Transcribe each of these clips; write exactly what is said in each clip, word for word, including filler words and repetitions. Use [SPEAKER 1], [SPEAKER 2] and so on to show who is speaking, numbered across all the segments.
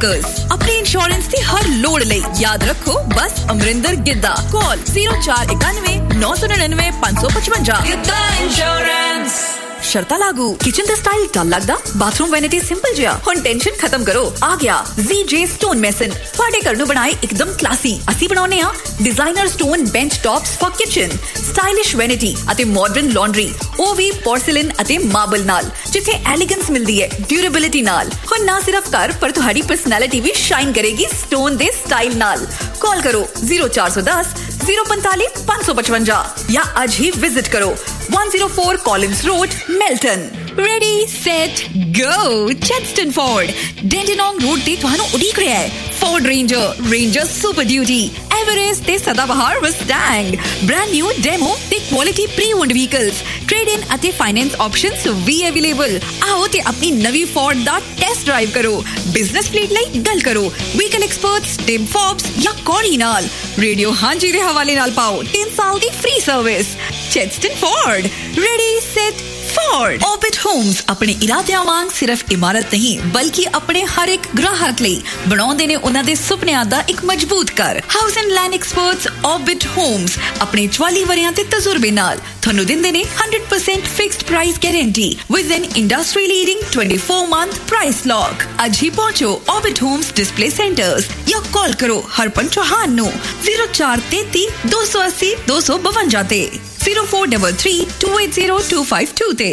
[SPEAKER 1] Brokers अपने insurance की हर लोड़ ले याद रखो बस Amarinder Giddha call zero four ninety-one nine nine nine five five five Giddha insurance शर्ता लागू किचन दा स्टाइल डल लगदा बाथरूम वैनिटी सिंपल जिया हुन टेंशन खत्म करो आ गया Z J स्टोन मेसन ਤੁਹਾਡੇ ਘਰ ਨੂੰ ਬਣਾਏ ਇੱਕਦਮ ਕਲਾਸੀ ਅਸੀਂ ਬਣਾਉਨੇ ਆ designer stone bench tops for kitchen stylish vanity ਅਤੇ ਮਾਡਰਨ ਲਾਂਡਰੀ ਉਹ ਵੀ ਪੋਰਸਲਿਨ ਅਤੇ ਮਾਰਬਲ ਨਾਲ ਜਿੱਥੇ ਐਲੀਗੈਂਸ ਮਿਲਦੀ ਹੈ ਡਿਊਰੇਬਿਲਿਟੀ ਨਾਲ ਹੁਣ ਨਾ ਸਿਰਫ ਘਰ ਪਰ ਤੁਹਾਡੀ ਪਰਸਨੈਲਿਟੀ ਵੀ ਸ਼ਾਈਨ ਕਰੇਗੀ ਸਟੋਨ ਦੇ ਸਟਾਈਲ ਨਾਲ ਕਾਲ ਕਰੋ zero four one zero zero four five five five five ਜਾਂ ਅੱਜ ਹੀ ਵਿਜ਼ਿਟ ਕਰੋ one oh four Collins Road Melton Ready set go Chedston Ford Dandenong Road ਤੇ ਤੁਹਾਨੂੰ ਉਡੀਕ ਰਿਹਾ ਹੈ Ford Ranger Ranger Super Duty Everest ਤੇ ਸਦਾਬਹਾਰ Mustang brand new demo ਤੇ quality pre-owned vehicles trade-in ਅਤੇ finance options ਵੀ available ਆਓ ਤੇ ਆਪਣੀ ਨਵੀਂ Ford ਦਾ test drive ਕਰੋ business fleet ਲਈ ਗੱਲ ਕਰੋ vehicle experts Tim Forbes ਜਾਂ Corey ਨਾਲ ਰੇਡੀਓ ਹਾਂਜੀ ਦੇ ਹਵਾਲੇ ਨਾਲ ਪਾਓ ten ਸਾਲ ਦੀ free service Chedston Ford Ready set Ford Orbit Homes ਆਪਣੇ ਇਰਾਦਿਆਂ ਵਾਂਗ ਸਿਰਫ ਇਮਾਰਤ ਨਹੀਂ ਬਲਕਿ ਆਪਣੇ ਹਰ ਇੱਕ ਗ੍ਰਾਹਕ ਲਈ ਬਣਾਉਂਦੇ ਨੇ ਉਹਨਾਂ ਦੇ ਸੁਪਨਿਆਂ ਦਾ ਇੱਕ ਮਜ਼ਬੂਤ ਘਰ house and land experts Orbit Homes ਆਪਣੇ ਚੁਆਲੀ ਵਰਿਆਂ ਤੇ ਤਜਰਬੇ ਨਾਲ ਤੁਹਾਨੂੰ ਦਿੰਦੇ ਨੇ one hundred percent fixed price guarantee with an industry leading twenty-four month price lock ਅੱਜ ਹੀ ਪਹੁੰਚੋ Orbit Homes display centers ਜਾਂ ਕਾਲ ਕਰੋ ਹਰਪਨ ਚੌਹਾਨ ਨੂੰ zero four three three two eight zero two two five ਤੇ zero four three three two eight zero two five two ਤੇ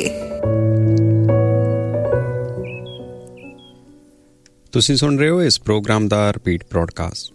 [SPEAKER 2] ਤੁਸੀਂ ਸੁਣ ਰਹੇ ਹੋ ਇਸ ਪ੍ਰੋਗਰਾਮ ਦਾ ਰਿਪੀਟ ਬ੍ਰੌਡਕਾਸਟ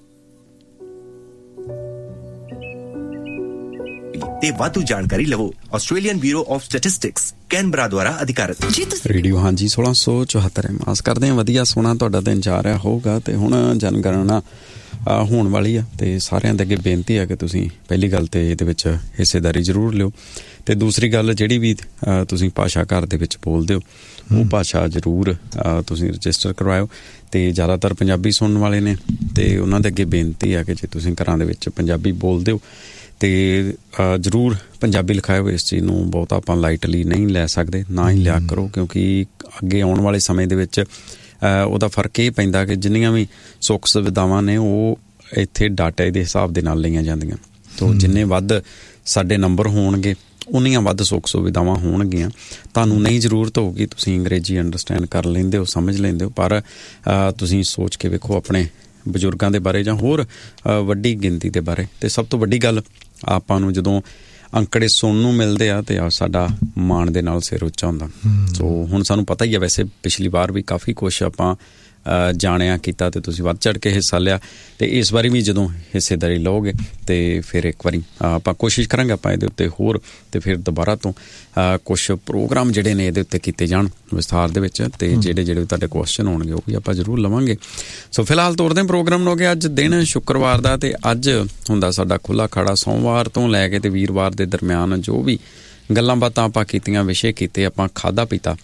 [SPEAKER 3] ਤੇ ਵਾਧੂ ਜਾਣਕਾਰੀ ਲਵੋ Australian bureau of statistics Canberra ਦੁਆਰਾ ਅਧਿਕਾਰਤ
[SPEAKER 2] ਰੇਡੀਓ ਹਾਂਜੀ ਸੋਲਾਂ ਸੌ ਚੁਹੱਤਰ ਆਸ ਕਰਦੇ ਹਾਂ ਵਧੀਆ ਸੋਹਣਾ ਤੁਹਾਡਾ ਦਿਨ ਜਾ ਰਿਹਾ ਹੋਊਗਾ ਤੇ ਹੁਣ ਜਨਗਣਨਾ ਹੋਣ ਵਾਲੀ ਆ ਤੇ ਸਾਰਿਆਂ ਦੇ ਅੱਗੇ ਬੇਨਤੀ ਹੈ ਕਿ ਤੁਸੀਂ ਪਹਿਲੀ ਗੱਲ ਤੇ ਇਹਦੇ ਵਿੱਚ ਹਿੱਸੇਦਾਰੀ ਜ਼ਰੂਰ ਲਿਓ ਤੇ ਦੂਸਰੀ ਗੱਲ ਜਿਹੜੀ ਵੀ ਤੁਸੀਂ ਭਾਸ਼ਾ ਘਰ ਦੇ ਵਿੱਚ ਬੋਲਦੇ ਹੋ ਉਹ ਭਾਸ਼ਾ ਜ਼ਰੂਰ ਤੁਸੀਂ ਰਜਿਸਟਰ ਕਰਵਾਇਓ ਤੇ ਜ਼ਿਆਦਾਤਰ ਪੰਜਾਬੀ ਸੁਣਨ ਵਾਲੇ ਨੇ ਤੇ ਉਹਨਾਂ ਦੇ ਅੱਗੇ ਬੇਨਤੀ ਹੈ ਕਿ ਜੇ ਤੁਸੀਂ ਘਰਾਂ ਦੇ ਵਿੱਚ ਪੰਜਾਬੀ ਬੋਲਦੇ ਹੋ ਤੇ ਜ਼ਰੂਰ ਪੰਜਾਬੀ ਲਿਖਾਇਓ ਇਸ ਚੀਜ਼ ਨੂੰ ਬਹੁਤ ਆਪਾਂ ਲਾਈਟਲੀ ਨਹੀਂ ਲੈ ਸਕਦੇ ਨਾ ਹੀ ਲਿਆ ਕਰੋ ਕਿਉਂਕਿ ਅੱਗੇ ਆਉਣ ਵਾਲੇ ਸਮੇਂ ਦੇ ਵਿੱਚ ਉਹਦਾ ਫਰਕ ਇਹ ਪੈਂਦਾ ਕਿ ਜਿੰਨੀਆਂ ਵੀ ਸੁੱਖ ਸੁਵਿਧਾਵਾਂ ਨੇ ਉਹ ਇੱਥੇ ਡਾਟਾ ਦੇ ਹਿਸਾਬ ਦੇ ਨਾਲ ਲਈਆਂ ਜਾਂਦੀਆਂ ਤੋ ਜਿੰਨੇ ਵੱਧ ਸਾਡੇ ਨੰਬਰ ਹੋਣਗੇ ਉਨੀਆਂ ਵੱਧ ਸੁੱਖ ਸੁਵਿਧਾਵਾਂ ਹੋਣਗੀਆਂ ਤੁਹਾਨੂੰ ਨਹੀਂ ਜ਼ਰੂਰਤ ਹੋਊਗੀ ਤੁਸੀਂ ਅੰਗਰੇਜ਼ੀ ਅੰਡਰਸਟੈਂਡ ਕਰ ਲੈਂਦੇ ਹੋ ਸਮਝ ਲੈਂਦੇ ਹੋ ਪਰ ਤੁਸੀਂ ਸੋਚ ਕੇ ਵੇਖੋ ਆਪਣੇ ਬਜ਼ੁਰਗਾਂ ਦੇ ਬਾਰੇ ਜਾਂ ਹੋਰ ਵੱਡੀ ਗਿਣਤੀ ਦੇ ਬਾਰੇ ਤੇ ਸਭ ਤੋਂ ਵੱਡੀ ਗੱਲ ਆਪਾਂ ਨੂੰ ਜਦੋਂ ਅੰਕੜੇ ਸੁਣਨ ਨੂੰ ਮਿਲਦੇ ਆ ਤੇ ਸਾਡਾ ਮਾਣ ਦੇ ਨਾਲ ਸਿਰ ਉੱਚਾ ਹੁੰਦਾ ਸੋ ਹੁਣ ਸਾਨੂੰ ਪਤਾ ਹੀ ਆ ਵੈਸੇ ਪਿਛਲੀ ਵਾਰ ਵੀ ਕਾਫੀ ਕੁਛ ਆਪਾਂ ਜਾਣਿਆ ਕੀਤਾ ਤੇ ਤੁਸੀਂ ਵੱਧ ਚੜ੍ਹ ਕੇ ਹਿੱਸਾ ਲਿਆ ਤੇ ਇਸ ਵਾਰੀ ਵੀ ਜਦੋਂ ਹਿੱਸੇਦਾਰੀ ਲਓਗੇ ਤੇ ਫਿਰ ਇੱਕ ਵਾਰੀ ਆਪਾਂ ਕੋਸ਼ਿਸ਼ ਕਰਾਂਗੇ ਆਪਾਂ ਇਹਦੇ ਉੱਤੇ ਹੋਰ ਤੇ ਫਿਰ ਦੁਬਾਰਾ ਤੋਂ ਕੁਛ ਪ੍ਰੋਗਰਾਮ ਜਿਹੜੇ ਨੇ ਇਹਦੇ ਉੱਤੇ ਕੀਤੇ ਜਾਣ ਵਿਸਥਾਰ ਦੇ ਵਿੱਚ ਤੇ ਜਿਹੜੇ ਜਿਹੜੇ ਤੁਹਾਡੇ ਕੁਐਸਚਨ ਹੋਣਗੇ ਉਹ ਵੀ ਆਪਾਂ ਜ਼ਰੂਰ ਲਵਾਂਗੇ ਸੋ ਫਿਲਹਾਲ ਤੋਰਦੇ ਪ੍ਰੋਗਰਾਮ ਨੂੰ ਅੱਗੇ ਅੱਜ ਦਿਨ ਸ਼ੁੱਕਰਵਾਰ ਦਾ ਤੇ ਅੱਜ ਹੁੰਦਾ ਸਾਡਾ ਖੁੱਲ੍ਹਾ ਖਾੜਾ ਸੋਮਵਾਰ ਤੋਂ ਲੈ ਕੇ ਤੇ ਵੀਰਵਾਰ ਦੇ ਦਰਮਿਆਨ ਜੋ ਵੀ ਗੱਲਾਂ ਬਾਤਾਂ ਆਪਾਂ ਕੀਤੀਆਂ ਵਿਸ਼ੇ ਕੀਤੇ ਆਪਾਂ ਖਾਧਾ ਪੀਤਾ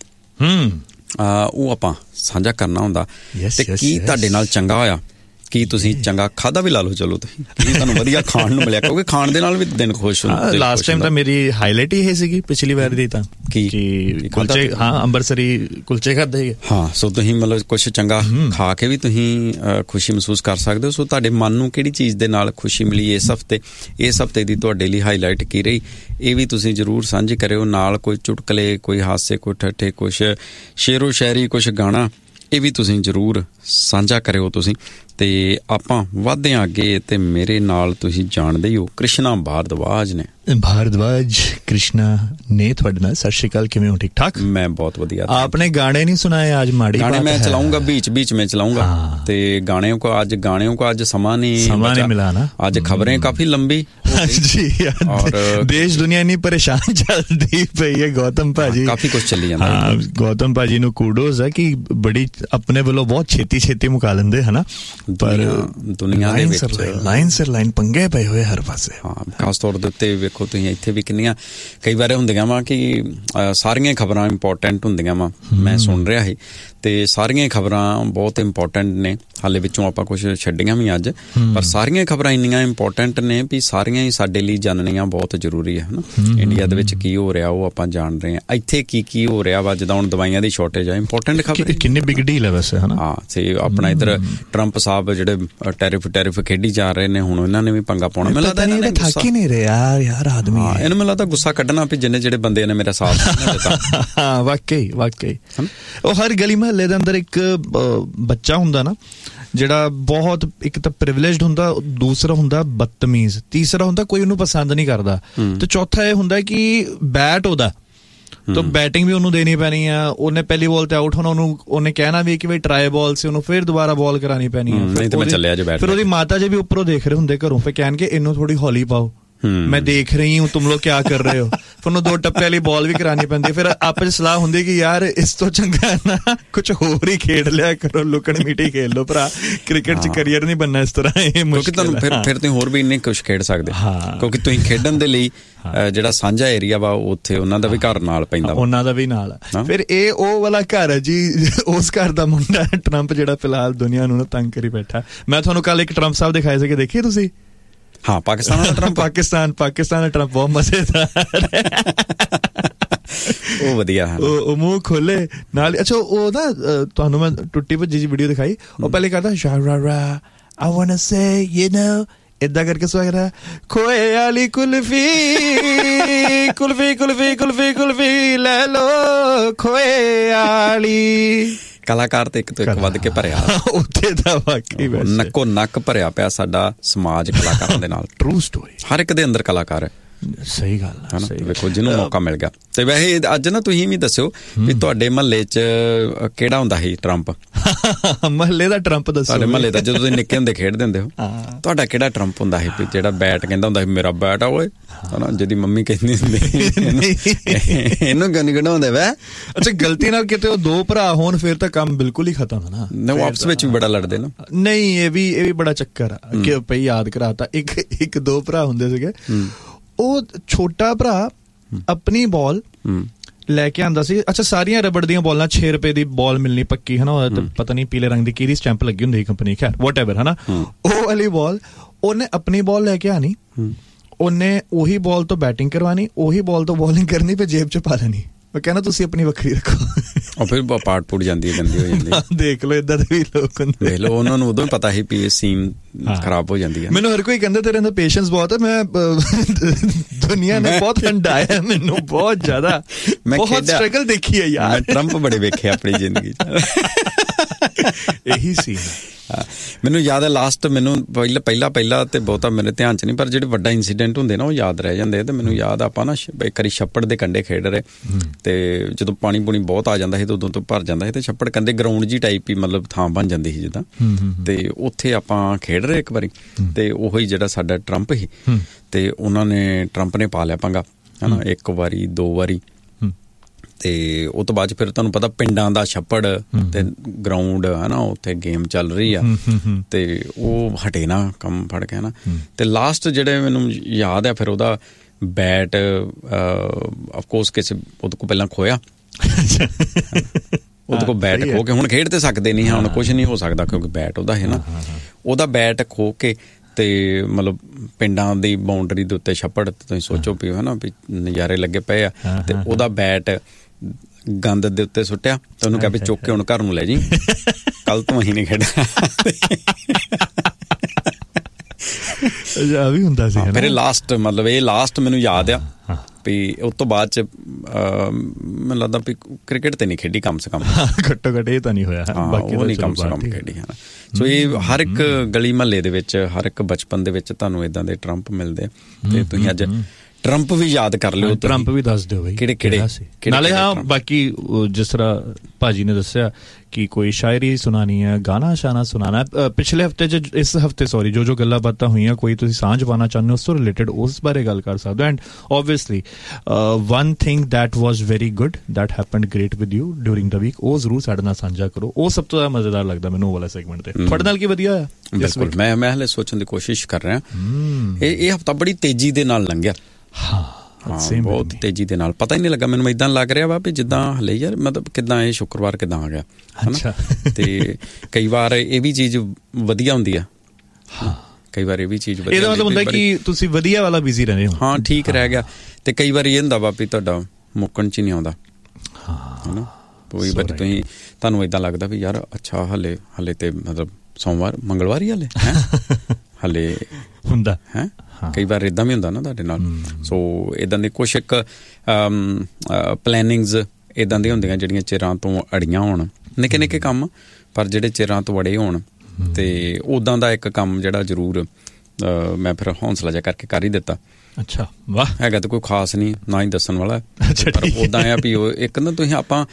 [SPEAKER 2] ਉਹ ਆਪਾਂ ਸਾਂਝਾ ਕਰਨਾ ਹੁੰਦਾ ਤੇ ਕੀ ਤੁਹਾਡੇ ਨਾਲ ਚੰਗਾ ਹੋਇਆ ਕੀ ਤੁਸੀਂ ਚੰਗਾ ਖਾਧਾ ਵੀ ਲਾ ਲਓ ਚਲੋ ਤੁਸੀਂ ਤੁਹਾਨੂੰ ਵਧੀਆ ਖਾਣ ਨੂੰ ਮਿਲਿਆ ਕਿਉਂਕਿ ਖਾਣ ਦੇ ਨਾਲ ਵੀ ਦਿਨ ਖੁਸ਼ ਹੁੰਦੇ
[SPEAKER 4] ਲਾਸਟ ਟਾਈਮ ਤਾਂ ਮੇਰੀ ਹਾਈਲਾਈਟ ਹੀ ਇਹ ਸੀਗੀ ਪਿਛਲੀ ਵਾਰ ਦੀ ਤਾਂ
[SPEAKER 2] ਕੀ
[SPEAKER 4] ਕੁਲਚੇ ਹਾਂ ਅੰਬਰਸਰੀ ਕੁਲਚੇ ਖਾਦੇ
[SPEAKER 2] ਹਾਂ ਸੋ ਤੁਸੀਂ ਮਤਲਬ ਕੁਛ ਚੰਗਾ ਖਾ ਕੇ ਵੀ ਤੁਸੀਂ ਖੁਸ਼ੀ ਮਹਿਸੂਸ ਕਰ ਸਕਦੇ ਹੋ ਸੋ ਤੁਹਾਡੇ ਮਨ ਨੂੰ ਕਿਹੜੀ ਚੀਜ਼ ਦੇ ਨਾਲ ਖੁਸ਼ੀ ਮਿਲੀ ਇਸ ਹਫ਼ਤੇ ਇਸ ਹਫ਼ਤੇ ਦੀ ਤੁਹਾਡੇ ਲਈ ਹਾਈਲਾਈਟ ਕੀ ਰਹੀ ਇਹ ਵੀ ਤੁਸੀਂ ਜ਼ਰੂਰ ਸਾਂਝੀ ਕਰਿਓ ਨਾਲ ਕੋਈ ਚੁਟਕਲੇ ਕੋਈ ਹਾਸੇ ਕੋਈ ਠੱਠੇ ਕੁਛ ਸ਼ੇਰੋ ਸ਼ਾਇਰੀ ਕੁਛ ਗਾਣਾ ਇਹ ਵੀ ਤੁਸੀਂ ਜ਼ਰੂਰ ਸਾਂਝਾ ਕਰਿਓ ਤੁਸੀਂ ਤੇ ਆਪਾਂ ਵਧਦੇ ਹਾਂ ਅੱਗੇ ਤੇ ਮੇਰੇ ਨਾਲ ਤੁਸੀਂ ਜਾਣਦੇ ਹੀ ਹੋ ਕ੍ਰਿਸ਼ਨਾ ਭਾਰਦਵਾਜ ਨੇ
[SPEAKER 4] भारद्वाज कृष्णा ने ਤੁਹਾਡੇ ਨਾਲ ਸਤਿ ਸ਼੍ਰੀ ਅਕਾਲ ਕਿਵੇਂ ਹੋ ਠੀਕ ਠਾਕ
[SPEAKER 2] मैं बहुत बढ़िया
[SPEAKER 4] आपने गाने नहीं सुनाए आज माड़ी
[SPEAKER 2] गाने मैं चलाऊंगा बीच बीच में चलाऊंगा ते गाने को आज गाने को आज समा नहीं
[SPEAKER 4] समा नहीं मिला ना
[SPEAKER 2] आज खबरें काफी लंबी
[SPEAKER 4] जी और देश दुनिया नहीं परेशान चलती पई है गौतम भाजी
[SPEAKER 2] काफी कुछ चली ਜਾਂਦਾ
[SPEAKER 4] ਹਾਂ ਗੌਤਮ ਭਾਜੀ ਨੂੰ ਕੁਡੋਸ ਹੈ ਕਿ ਬੜੀ ਆਪਣੇ ਵੱਲੋਂ ਬਹੁਤ ਛੇਤੀ ਛੇਤੀ ਮੁਕਾ ਲੈਂਦੇ ਹਨਾ ਪਰ
[SPEAKER 2] ਦੁਨੀਆ ਦੇ ਵਿੱਚ
[SPEAKER 4] ਲਾਈਨ ਸਰ ਲਾਈਨ ਪੰਗੇ ਪਏ ਹੋਏ ਹਰ ਪਾਸੇ
[SPEAKER 2] ਹਾਂ ਖਾਸ ਤੌਰ ਦੇ ਉੱਤੇ ਵੇਖੋ ਤੁਸੀਂ ਇੱਥੇ ਵੀ ਕਿੰਨੀਆਂ ਕਈ ਵਾਰ ਹੁੰਦੀਆਂ ਵਾ ਕਿ ਸਾਰੀਆਂ ਖਬਰਾਂ ਇੰਪੋਰਟੈਂਟ ਹੁੰਦੀਆਂ ਵਾ। ਮੈਂ ਸੁਣ ਰਿਹਾ ਸੀ ਤੇ ਸਾਰੀਆਂ ਖਬਰਾਂ ਬਹੁਤ ਇੰਪੋਰਟੈਂਟ ਨੇ, ਹਾਲੇ ਵਿੱਚੋਂ ਆਪਾਂ ਕੁਛ ਛੱਡੀਆਂ ਵੀ ਅੱਜ, ਪਰ ਸਾਰੀਆਂ ਖਬਰਾਂ ਇੰਨੀਆਂ ਇੰਪੋਰਟੈਂਟ ਨੇ ਵੀ ਸਾਰੀਆਂ ਹੀ ਸਾਡੇ ਲਈ ਜਾਣਨੀਆਂ ਬਹੁਤ ਜ਼ਰੂਰੀ ਹੈ ਨਾ। ਇੰਡੀਆ ਦੇ ਵਿੱਚ ਕੀ ਹੋ ਰਿਹਾ ਉਹ ਆਪਾਂ ਜਾਣ ਰਹੇ ਹਾਂ, ਇੱਥੇ ਕੀ ਕੀ ਹੋ ਰਿਹਾ ਵਾ, ਜਿੱਦਾਂ ਹੁਣ ਦਵਾਈਆਂ ਦੀ ਸ਼ਾਰਟੇਜ ਆ, ਇੰਪੋਰਟੈਂਟ ਖਬਰ
[SPEAKER 4] ਕਿੰਨੀ ਬਿਗ ਡੀਲ ਹੈ ਵੈਸੇ ਹੈ ਨਾ।
[SPEAKER 2] ਹਾਂ ਤੇ ਆਪਣਾ ਇੱਧਰ ਟਰੰਪ ਸਾਹਿਬ ਜਿਹੜੇ ਟੈਰਿਫ ਟੈਰਿਫ ਖੇਡੀ ਜਾ ਰਹੇ ਨੇ, ਹੁਣ ਇਹਨਾਂ ਨੇ ਵੀ ਪੰਗਾ ਪਾਉਣਾ। ਮੈਨੂੰ ਲੱਗਦਾ ਇਹਨਾਂ ਨੇ
[SPEAKER 4] ਥੱਕ ਹੀ ਨਹੀਂ ਰਿਹਾ ਯਾਰ ਆਦਮੀ,
[SPEAKER 2] ਇਹਨੂੰ ਮੈਨੂੰ ਲੱਗਦਾ ਗੁੱਸਾ ਕੱਢਣਾ ਵੀ ਜਿੰਨੇ ਜਿਹੜੇ ਬੰਦੇ ਨੇ ਮੇਰਾ ਸਾਥ ਦਿੱਤਾ।
[SPEAKER 4] ਹਾਂ ਵਾਕਈ ਵਾਕਈ। ਉਹ ਹਰ ਗਲੀ ਮਹੱਲੇ ਦੇ ਅੰਦਰ ਇੱਕ ਬੱਚਾ ਹੁੰਦਾ ਨਾ ਜਿਹੜਾ ਬਹੁਤ, ਇੱਕ ਤਾਂ ਪ੍ਰਿਵਿਲੇਜਡ ਹੁੰਦਾ, ਦੂਸਰਾ ਹੁੰਦਾ ਬਦਤਮੀਜ਼, ਤੀਸਰਾ ਹੁੰਦਾ ਕੋਈ ਉਹਨੂੰ ਪਸੰਦ ਨਹੀਂ ਕਰਦਾ, ਤੇ ਚੌਥਾ ਇਹ ਹੁੰਦਾ ਕਿ ਬੈਟ ਉਹਦਾ ਤਾਂ ਬੈਟਿੰਗ ਵੀ ਉਹਨੂੰ ਦੇਣੀ ਪੈਣੀ ਆ। ਉਹਨੇ ਪਹਿਲੀ ਬਾਲ ਤੇ ਆਊਟ ਹੋਣਾ, ਉਹਨੂੰ ਉਹਨੇ ਕਹਿਣਾ ਵੀ ਕਿ ਬਈ ਟਰਾਈ ਬਾਲ ਸੀ, ਉਹਨੂੰ ਫਿਰ ਦੁਬਾਰਾ ਬਾਲ ਕਰਾਣੀ ਪੈਣੀ ਹੈ। ਫਿਰ ਉਹਦੀ ਮਾਤਾ ਜੀ ਵੀ ਉੱਪਰੋਂ ਦੇਖ ਰਹੇ ਹੁੰਦੇ ਘਰੋਂ, ਫਿਰ ਕਹਿਣਗੇ ਇਹਨੂੰ ਥੋੜੀ ਹੌਲੀ ਪਾਓ, ਮੈਂ ਦੇਖ ਰਹੀ ਹੂੰ ਤੁਮ ਲੋਗ ਕਿਆ ਕਰ ਰਹੇ ਹੋ। ਫਿਰ ਉਹਨੂੰ ਦੋ ਟੱਪੇ ਵਾਲੀ ਬਾਲ ਵੀ ਕਰਾਣੀ ਪੈਂਦੀ। ਫਿਰ ਆਪਸ ਚ ਸਲਾਹ ਹੁੰਦੀ ਕਿ ਯਾਰ ਇਸ ਤੋਂ ਚੰਗਾ ਨਾ ਕੁਛ ਹੋਰ ਹੀ ਖੇਡ ਲਿਆ ਕਰੋ, ਲੁਕਣ ਮੀਟੀ ਖੇਡ ਲੋ ਭਰਾ, ਕ੍ਰਿਕਟ ਚ ਕਰੀਅਰ ਨਹੀਂ ਬਣਨਾ ਇਸ ਤਰ੍ਹਾਂ। ਇਹ ਮੁਸ਼ਕਿਲ ਤੁਹਾਨੂੰ ਫਿਰ ਫਿਰ ਤੁਸੀਂ ਹੋਰ ਵੀ ਇੰਨੇ ਕੁਛ ਖੇਡ ਸਕਦੇ, ਕਿਉਂਕਿ ਤੁਸੀਂ ਖੇਡਣ ਦੇ ਲਈ ਜਿਹੜਾ ਸਾਂਝਾ ਏਰੀਆ ਵਾ ਉੱਥੇ ਉਹਨਾਂ ਦਾ ਵੀ ਘਰ ਨਾਲ ਪੈਂਦਾ, ਉਹਨਾਂ ਦਾ ਵੀ ਨਾਲ। ਫਿਰ ਇਹ ਉਹ ਵਾਲਾ ਘਰ ਹੈ ਜੀ, ਉਸ ਘਰ ਦਾ ਮੁੰਡਾ ਟਰੰਪ ਜਿਹੜਾ ਫਿਲਹਾਲ ਦੁਨੀਆ ਨੂੰ ਤੰਗ ਕਰੀ ਬੈਠਾ। ਮੈਂ ਤੁਹਾਨੂੰ ਕੱਲ ਇੱਕ ਟਰੰਪ ਸਾਹਿਬ ਦਿਖਾਏ ਸੀਗੇ, ਦੇਖੀਏ ਤੁਸੀਂ? ਹਾਂ, ਪਾਕਿਸਤਾਨ ਦਾ ਟਰੰਪ। ਪਾਕਿਸਤਾਨ ਪਾਕਿਸਤਾਨ ਦਾ ਟਰੰਪ ਬਹੁਤ ਮਜ਼ੇਦਾਰ, ਉਹ ਵਧੀਆ। ਉਹ ਮੂੰਹ ਖੋਲੇ ਨਾਲ। ਅੱਛਾ ਉਹ ਨਾ ਤੁਹਾਨੂੰ ਮੈਂ ਟੁੱਟੀ ਭੱਜੀ ਜੀ ਵੀਡੀਓ ਦਿਖਾਈ, ਉਹ ਪਹਿਲੇ ਕਰਦਾ ਸ਼ਾਰਾ I wanna say you know, ਏਦਾਂ ਕਰਕੇ ਸਵਾਗਰਾ ਖੋਏ ਵਾਲੀ ਕੁਲਫੀ ਕੁਲਫੀ ਕੁਲਫੀ ਕੁਲਫੀ ਕੁਲਫੀ ਲੈ ਲੋ ਖੋਏ ਵਾਲੀ। ਕਲਾਕਾਰ ਤੇ ਇੱਕ ਤੋਂ ਇੱਕ ਵੱਧ ਕੇ ਭਰਿਆ ਉੱਥੇ ਦਾ, ਵਾਕਈ ਨੱਕੋ ਨੱਕ ਭਰਿਆ ਪਿਆ ਸਾਡਾ ਸਮਾਜ ਕਲਾਕਾਰਾਂ ਦੇ ਨਾਲ। ਟਰੂ ਸਟੋਰੀ, ਹਰ ਇੱਕ ਦੇ ਅੰਦਰ ਕਲਾਕਾਰ ਹੈ। ਸਹੀ ਗੱਲ ਹੈ ਨਾ, ਵੇਖੋ ਜਿਹਨੂੰ ਮੌਕਾ ਮਿਲ ਗਿਆ। ਤੇ ਵੈਸੇ ਅੱਜ ਨਾ ਤੁਸੀਂ ਵੀ ਦੱਸਿਓ ਵੀ ਤੁਹਾਡੇ ਮਹੱਲੇ ਚ ਕਿਹੜਾ ਹੁੰਦਾ ਸੀ ਟਰੰਪ? ਮਹੱਲੇ ਦਾ ਟਰੰਪ ਦੱਸੋ। ਤੁਹਾਡੇ ਮਹੱਲੇ ਦਾ ਜਦੋਂ ਤੁਸੀਂ ਨਿੱਕੇ ਹੁੰਦੇ ਖੇਡਦੇ ਹੁੰਦੇ ਹੋ, ਤੁਹਾਡਾ ਕਿਹੜਾ ਟਰੰਪ ਹੁੰਦਾ ਸੀ ਜਿਹੜਾ ਬੈਟ ਕਹਿੰਦਾ ਹੁੰਦਾ ਸੀ ਮੇਰਾ ਬੈਟ ਆ ਓਏ, ਹਨਾ? ਜਿਹਦੀ ਮੰਮੀ ਕਹਿੰਦੀ ਹੁੰਦੀ ਇਹਨੂੰ ਕਿਉਂ ਨੀ ਕਢਾਉਂਦੇ ਵੈ? ਅੱਛਾ ਗਲਤੀ ਨਾਲ ਕਿਤੇ ਉਹ ਦੋ ਭਰਾ ਹੋਣ ਫਿਰ ਤਾਂ ਕੰਮ ਬਿਲਕੁਲ ਹੀ ਖਤਮ ਹੈ ਨਾ। ਉਹ ਆਪਸ ਵਿੱਚ ਵੀ ਬੜਾ ਲੜਦੇ ਨਾ। ਨਹੀਂ ਇਹ ਵੀ ਇਹ ਵੀ ਬੜਾ ਚੱਕਰ ਆ ਕਿ ਪਈ ਯਾਦ ਕਰਾਤਾ। ਇੱਕ ਇੱਕ ਦੋ ਭਰਾ ਹੁੰਦੇ ਸੀਗੇ, ਉਹ ਛੋਟਾ ਭਰਾ ਆਪਣੀ ਬਾਲ ਲੈ ਕੇ ਆਂਦਾ ਸੀ। ਅੱਛਾ ਸਾਰੀਆਂ ਰਬੜ ਦੀਆਂ ਬਾਲਾਂ, ਛੇ ਰੁਪਏ ਦੀ ਬਾਲ ਮਿਲਣੀ ਪੱਕੀ ਹੈ ਨਾ, ਪਤਾ ਨਹੀਂ ਪੀਲੇ ਰੰਗ ਦੀ ਕਿਹਦੀ ਸਟੈਂਪ ਲੱਗੀ ਹੁੰਦੀ ਕੰਪਨੀ, ਖੈਰ ਵਾਟ ਐਵਰ ਹੈ ਨਾ। ਉਹ ਵਾਲੀ ਬਾਲ ਉਹਨੇ ਆਪਣੀ ਬਾਲ ਲੈ ਕੇ ਆਣੀ, ਉਹਨੇ ਉਹੀ ਬਾਲ ਤੋਂ ਬੈਟਿੰਗ ਕਰਵਾਣੀ, ਉਹੀ ਬਾਲ ਤੋਂ ਬੋਲਿੰਗ ਕਰਨੀ, ਫਿਰ ਜੇਬ ਚ ਪਾ ਲੈਣੀ। ਉਹ ਕਹਿੰਦਾ ਤੁਸੀਂ ਆਪਣੀ ਵੱਖਰੀ ਰੱਖੋ, ਉਹ ਫਿਰ ਪਾਟ ਪੁੱਟ ਜਾਂਦੀ ਹੈ, ਗੰਦੀ ਹੋ ਜਾਂਦੀ। ਦੇਖ ਲਓ ਏਦਾਂ ਦੇ ਵੀ ਲੋਕ ਹੁੰਦੇ। ਦੇਖ ਲਓ ਉਹਨਾਂ ਨੂੰ ਉਦੋਂ ਪਤਾ ਸੀ ਵੀ ਇਹ ਸੀਮ ਖਰਾਬ ਹੋ ਜਾਂਦੀ ਹੈ। ਮੈਨੂੰ ਹਰ ਕੋਈ ਕਹਿੰਦਾ ਤੇਰੇ ਅੰਦਰ ਪੇਸ਼ੈਂਸ ਬਹੁਤ ਹੈ। ਮੈਂ ਦੁਨੀਆ ਨੇ ਬਹੁਤ ਹੰਡਾਇਆ ਮੈਨੂੰ, ਬਹੁਤ ਜ਼ਿਆਦਾ, ਬਹੁਤ ਸਟਰਗਲ ਦੇਖੀ ਹੈ ਯਾਰ। ਮੈਂ ਟਰੰਪ ਬੜੇ ਵੇਖੇ ਆਪਣੀ ਜ਼ਿੰਦਗੀ ਚ। ਇਹੀ ਸੀ ਮੈਨੂੰ ਯਾਦ ਹੈ। ਲਾਸਟ ਮੈਨੂੰ ਪਹਿਲਾਂ ਪਹਿਲਾਂ ਪਹਿਲਾਂ ਤੇ ਬਹੁਤਾ ਮੇਰੇ ਧਿਆਨ ਚ ਨਹੀਂ, ਪਰ ਜਿਹੜੇ ਵੱਡਾ ਇੰਸੀਡੈਂਟ ਹੁੰਦੇ ਨਾ ਉਹ ਯਾਦ ਰਹਿ ਜਾਂਦੇ। ਤੇ ਮੈਨੂੰ ਯਾਦ ਆਪਾਂ ਨਾ ਇੱਕ ਵਾਰੀ ਛੱਪੜ ਦੇ ਕੰਢੇ ਖੇਡ ਰਹੇ, ਤੇ ਜਦੋਂ ਪਾਣੀ ਪੂਣੀ ਬਹੁਤ ਆ ਜਾਂਦਾ ਸੀ ਤੇ ਉਦੋਂ ਤੋਂ ਭਰ ਜਾਂਦਾ ਸੀ, ਤੇ ਛੱਪੜ ਕੰਢੇ ਗਰਾਊਂਡ ਜੀ ਟਾਈਪ ਹੀ ਮਤਲਬ ਥਾਂ ਬਣ ਜਾਂਦੀ ਸੀ ਜਿੱਦਾਂ। ਤੇ ਉੱਥੇ ਆਪਾਂ ਖੇਡ ਰਹੇ ਇੱਕ ਵਾਰੀ, ਤੇ ਉਹੀ ਜਿਹੜਾ ਸਾਡਾ ਟਰੰਪ ਸੀ, ਤੇ ਉਹਨਾਂ ਨੇ ਟਰੰਪ ਨੇ ਪਾ ਲਿਆ ਪੰਗਾ, ਹਨਾ, ਇੱਕ ਵਾਰੀ ਦੋ ਵਾਰੀ। ਤੇ ਉਹ ਤੋਂ ਬਾਅਦ ਚ ਫਿਰ ਤੁਹਾਨੂੰ ਪਤਾ ਪਿੰਡਾਂ ਦਾ ਛੱਪੜ ਤੇ ਗਰਾਊਂਡ ਹੈ ਨਾ, ਉੱਥੇ ਗੇਮ ਚੱਲ ਰਹੀ ਆ, ਤੇ ਉਹ ਹਟੇ ਨਾ ਕੰਮ ਫੜ ਕੇ ਨਾ। ਤੇ ਲਾਸਟ ਜਿਹੜੇ ਮੈਨੂੰ ਯਾਦ ਆ, ਫਿਰ ਉਹਦਾ ਬੈਟ ਅਫਕੋਰਸ ਕਿਸੇ ਉਹਦੇ ਕੋਲ ਪਹਿਲਾਂ ਖੋਇਆ, ਉਹਦੇ ਕੋਲ ਬੈਟ ਖੋ ਕੇ, ਹੁਣ ਖੇਡ ਤੇ ਸਕਦੇ ਨਹੀਂ, ਹੁਣ ਕੁਛ ਨਹੀਂ ਹੋ ਸਕਦਾ ਕਿਉਂਕਿ ਬੈਟ ਉਹਦਾ ਹੈ ਨਾ। ਉਹਦਾ ਬੈਟ ਖੋ ਕੇ ਤੇ ਮਤਲਬ ਪਿੰਡਾਂ ਦੀ ਬਾਉਂਡਰੀ ਦੇ ਉੱਤੇ ਛੱਪੜ, ਤੁਸੀਂ ਸੋਚੋ ਵੀ ਹੈ ਨਾ ਵੀ ਨਜ਼ਾਰੇ ਲੱਗੇ ਪਏ ਆ, ਤੇ ਉਹਦਾ ਬੈਟ ਗੰਦ ਦੇ ਉੱਤੇ ਸੁੱਟਿਆ, ਤੇ ਉਹਨੂੰ ਕਿਹਾ ਵੀ ਚੁੱਕ ਕੇ ਹੁਣ ਘਰ ਨੂੰ ਲੈ ਜੀ, ਕੱਲ ਤੋਂ ਅਸੀਂ ਨਹੀਂ ਖੇਡਣਾ। ਵੀ ਹੁੰਦਾ ਸੀ ਫਿਰ ਲਾਸਟ, ਮਤਲਬ ਇਹ ਲਾਸਟ ਮੈਨੂੰ ਯਾਦ ਆ ਵੀ ਉਸ ਤੋਂ ਬਾਅਦ ਚ ਮੈਨੂੰ ਲੱਗਦਾ ਵੀ ਕ੍ਰਿਕਟ ਤੇ ਨਹੀਂ ਖੇਡੀ ਕਮ ਸੇ ਕਮ, ਘੱਟੋ ਘੱਟ ਇਹ ਤਾਂ ਨਹੀਂ ਹੋਇਆ, ਉਹ ਨਹੀਂ ਕਮ ਸੇ ਕਮ ਖੇਡੀ ਹੈ। ਸੋ ਇਹ ਹਰ ਇੱਕ ਗਲੀ ਮਹੱਲੇ ਦੇ ਵਿੱਚ, ਹਰ ਇੱਕ ਬਚਪਨ ਦੇ ਵਿੱਚ ਤੁਹਾਨੂੰ ਏਦਾਂ ਦੇ ਟਰੰਪ ਮਿਲਦੇ, ਤੇ ਤੁਸੀਂ ਅੱਜ ਟਰੰਪ ਵੀ ਯਾਦ ਕਰ ਲਿਓ, ਟਰੰਪ ਵੀ ਦੱਸ ਦਿਓ ਬਈ ਕਿਹੜੇ ਕਿਹੜੇ। ਨਾਲੇ ਹਾਂ ਬਾਕੀ ਜਿਸ ਤਰ੍ਹਾਂ ਭਾਜੀ ਨੇ ਦੱਸਿਆ ਕਿ ਕੋਈ ਸ਼ਾਇਰੀ ਸੁਣਾਣੀ ਹੈ, ਗਾਣਾ ਸ਼ਾਨਾ ਸੁਣਾਣਾ, ਪਿਛਲੇ ਹਫਤੇ ਚ ਇਸ ਹਫਤੇ ਸੌਰੀ ਜੋ ਜੋ ਗੱਲਾਂ ਬਾਤਾਂ ਹੋਈਆਂ, ਕੋਈ ਤੁਸੀਂ ਸਾਂਝ ਪਾਉਣਾ ਚਾਹੁੰਦੇ ਹੋ ਉਸ ਤੋਂ ਰਿਲੇਟਡ, ਉਸ ਬਾਰੇ ਗੱਲ ਕਰ ਸਕਦੇ ਹੋ। And obviously one thing that was very good that happened great with you during the week, ਉਹ ਜ਼ਰੂਰ ਸਾਡੇ ਨਾਲ ਸਾਂਝਾ ਕਰੋ। ਉਹ ਸਭ ਤੋਂ ਜ਼ਿਆਦਾ ਮਜ਼ੇਦਾਰ ਲੱਗਦਾ ਮੈਨੂੰ ਉਹ ਵਾਲਾ ਸੈਗਮੈਂਟ ਤੇ। ਤੁਹਾਡੇ ਨਾਲ ਕੀ ਵਧੀਆ ਹੋਇਆ? ਬਿਲਕੁਲ, ਮੈਂ ਮੈਂ ਹਲੇ ਸੋਚਣ ਦੀ ਕੋਸ਼ਿਸ਼ ਕਰ ਰਿਹਾ। ਇਹ ਇਹ ਹਫਤਾ ਬੜੀ ਤੇਜ਼ੀ ਦੇ ਨਾਲ ਲੰਘਿਆ।
[SPEAKER 2] ਹਾਂ ਬਹੁਤ ਤੇਜ਼ੀ ਦੇ ਨਾਲ, ਪਤਾ ਹੀ ਨਹੀਂ ਲੱਗਾ ਮੈਨੂੰ। ਇਦਾਂ ਲੱਗ ਰਿਹਾ ਵਾ ਵੀ ਜਿੱਦਾਂ ਹਲੇ ਯਾਰ ਮਤਲਬ ਕਿੱਦਾਂ ਇਹ ਸ਼ੁੱਕਰਵਾਰ ਕਿੱਦਾਂ ਆ ਗਿਆ, ਹਨਾ। ਤੇ ਕਈ ਵਾਰ ਇਹ ਵੀ ਚੀਜ਼ ਵਧੀਆ ਹੁੰਦੀ ਆ, ਕਈ ਵਾਰ ਇਹ ਵੀ ਚੀਜ਼ ਵਧੀਆ, ਇਹਦਾ ਮਤਲਬ ਹੁੰਦਾ ਕਿ ਤੁਸੀਂ ਵਧੀਆ ਵਾਲਾ ਬਿਜ਼ੀ ਰਹਿੰਦੇ ਹੋ। ਹਾਂ ਠੀਕ ਰਹਿ ਗਿਆ। ਤੇ ਕਈ ਵਾਰ ਇਹ ਹੁੰਦਾ ਵਾ ਵੀ ਤੁਹਾਡਾ ਮੁੱਕਣ 'ਚ ਹੀ ਨਹੀਂ ਆਉਂਦਾ, ਹਨਾ। ਕੋਈ ਵਾਰ ਤੁਸੀਂ ਤੁਹਾਨੂੰ ਏਦਾਂ ਲੱਗਦਾ ਵੀ ਯਾਰ ਅੱਛਾ ਹਲੇ ਹਲੇ ਤੇ ਮਤਲਬ ਸੋਮਵਾਰ ਮੰਗਲਵਾਰ ਹੀ ਹਲੇ ਹੈ ਹਲੇ ਹੁੰਦਾ ਹੈ। ਕਈ ਵਾਰ ਇੱਦਾਂ ਵੀ ਹੁੰਦਾ ਨਾ ਤੁਹਾਡੇ ਨਾਲ। ਸੋ ਇੱਦਾਂ ਦੇ ਕੁਛ ਇੱਕ ਪਲੈਨਿੰਗਸ ਇੱਦਾਂ ਦੀਆਂ ਹੁੰਦੀਆਂ ਜਿਹੜੀਆਂ ਚਿਰਾਂ ਤੋਂ ਅੜੀਆਂ ਹੋਣ, ਨਿੱਕੇ ਨਿੱਕੇ ਕੰਮ ਪਰ ਜਿਹੜੇ ਚਿਰਾਂ ਤੋਂ ਅੜੇ ਹੋਣ। ਤੇ ਉੱਦਾਂ ਦਾ ਇੱਕ ਕੰਮ ਜਿਹੜਾ ਜ਼ਰੂਰ ਮੈਂ ਫਿਰ ਹੌਂਸਲਾ ਜਿਹਾ ਕਰਕੇ ਕਰ ਹੀ ਦਿੱਤਾ। ਅੱਛਾ ਵਾਹ। ਹੈਗਾ ਤਾਂ ਕੋਈ ਖਾਸ ਨਹੀਂ, ਨਾ ਹੀ ਦੱਸਣ ਵਾਲਾ, ਪਰ ਉੱਦਾਂ ਆ ਵੀ ਉਹ ਇੱਕ ਨਾ ਤੁਸੀਂ ਆਪਾਂ